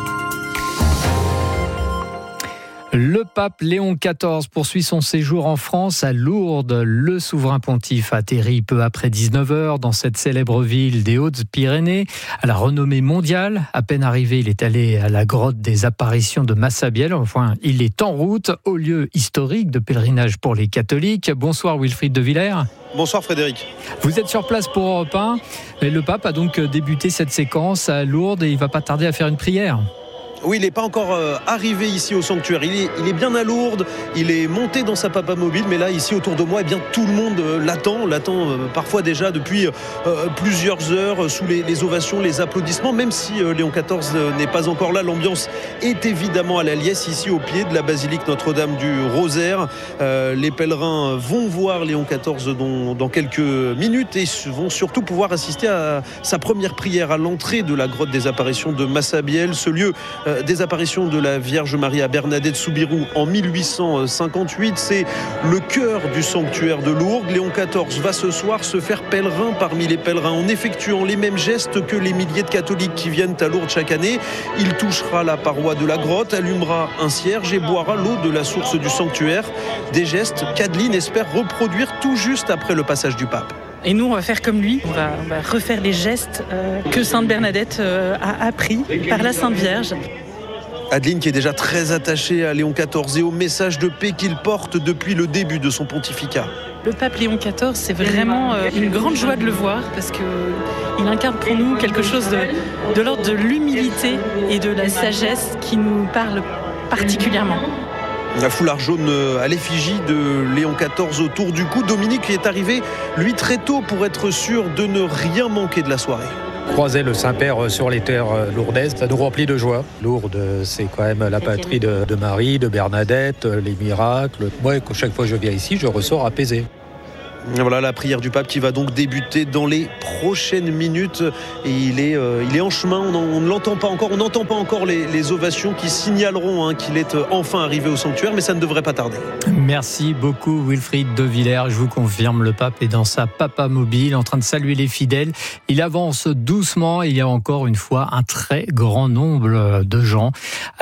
A: Le pape Léon XIV poursuit son séjour en France à Lourdes. Le souverain pontife atterrit peu après 19h dans cette célèbre ville des Hautes-Pyrénées, à la renommée mondiale. À peine arrivé, il est allé à la grotte des apparitions de Massabielle. Enfin, il est en route au lieu historique de pèlerinage pour les catholiques. Bonsoir Wilfried de Villers.
K: Bonsoir Frédéric.
A: Vous êtes sur place pour Europe 1. Le pape a donc débuté cette séquence à Lourdes et il ne va pas tarder à faire une prière.
C: Oui, il n'est pas encore arrivé ici au sanctuaire. Il est bien à Lourdes, il est monté dans sa papamobile, mais là, ici, autour de moi, eh bien, tout le monde l'attend parfois déjà depuis plusieurs heures, sous les ovations, les applaudissements, même si Léon XIV n'est pas encore là. L'ambiance est évidemment à la liesse, ici, au pied de la basilique Notre-Dame du Rosaire. Les pèlerins vont voir Léon XIV dans quelques minutes et vont surtout pouvoir assister à sa première prière à l'entrée de la grotte des apparitions de Massabielle, ce lieu des apparitions de la Vierge Marie à Bernadette Soubirous en 1858. C'est le cœur du sanctuaire de Lourdes. Léon XIV va ce soir se faire pèlerin parmi les pèlerins en effectuant les mêmes gestes que les milliers de catholiques qui viennent à Lourdes chaque année. Il touchera la paroi de la grotte, allumera un cierge et boira l'eau de la source du sanctuaire. Des gestes qu'Adeline espère reproduire tout juste après le passage du pape.
K: Et nous, on va faire comme lui, on va refaire les gestes que Sainte Bernadette a appris par la Sainte Vierge.
C: Adeline qui est déjà très attachée à Léon XIV et au message de paix qu'il porte depuis le début de son pontificat.
K: Le pape Léon XIV, c'est vraiment une grande joie de le voir parce qu'il incarne pour nous quelque chose de l'ordre de l'humilité et de la sagesse qui nous parle particulièrement.
C: Un foulard jaune à l'effigie de Léon XIV autour du cou. Dominique qui est arrivé, lui, très tôt pour être sûr de ne rien manquer de la soirée.
Q: Croiser le Saint-Père sur les terres lourdaises, ça nous remplit de joie. Lourdes, c'est quand même la patrie de Marie, de Bernadette, les miracles. Moi, chaque fois que je viens ici, je ressors apaisé.
C: Voilà la prière du pape qui va donc débuter dans les prochaines minutes. Et il est en chemin, on ne l'entend pas encore, on n'entend pas encore les ovations qui signaleront qu'il est enfin arrivé au sanctuaire, mais ça ne devrait pas tarder.
A: Merci beaucoup Wilfried de Villers. Je vous confirme, le pape est dans sa papamobile en train de saluer les fidèles. Il avance doucement, il y a encore une fois un très grand nombre de gens.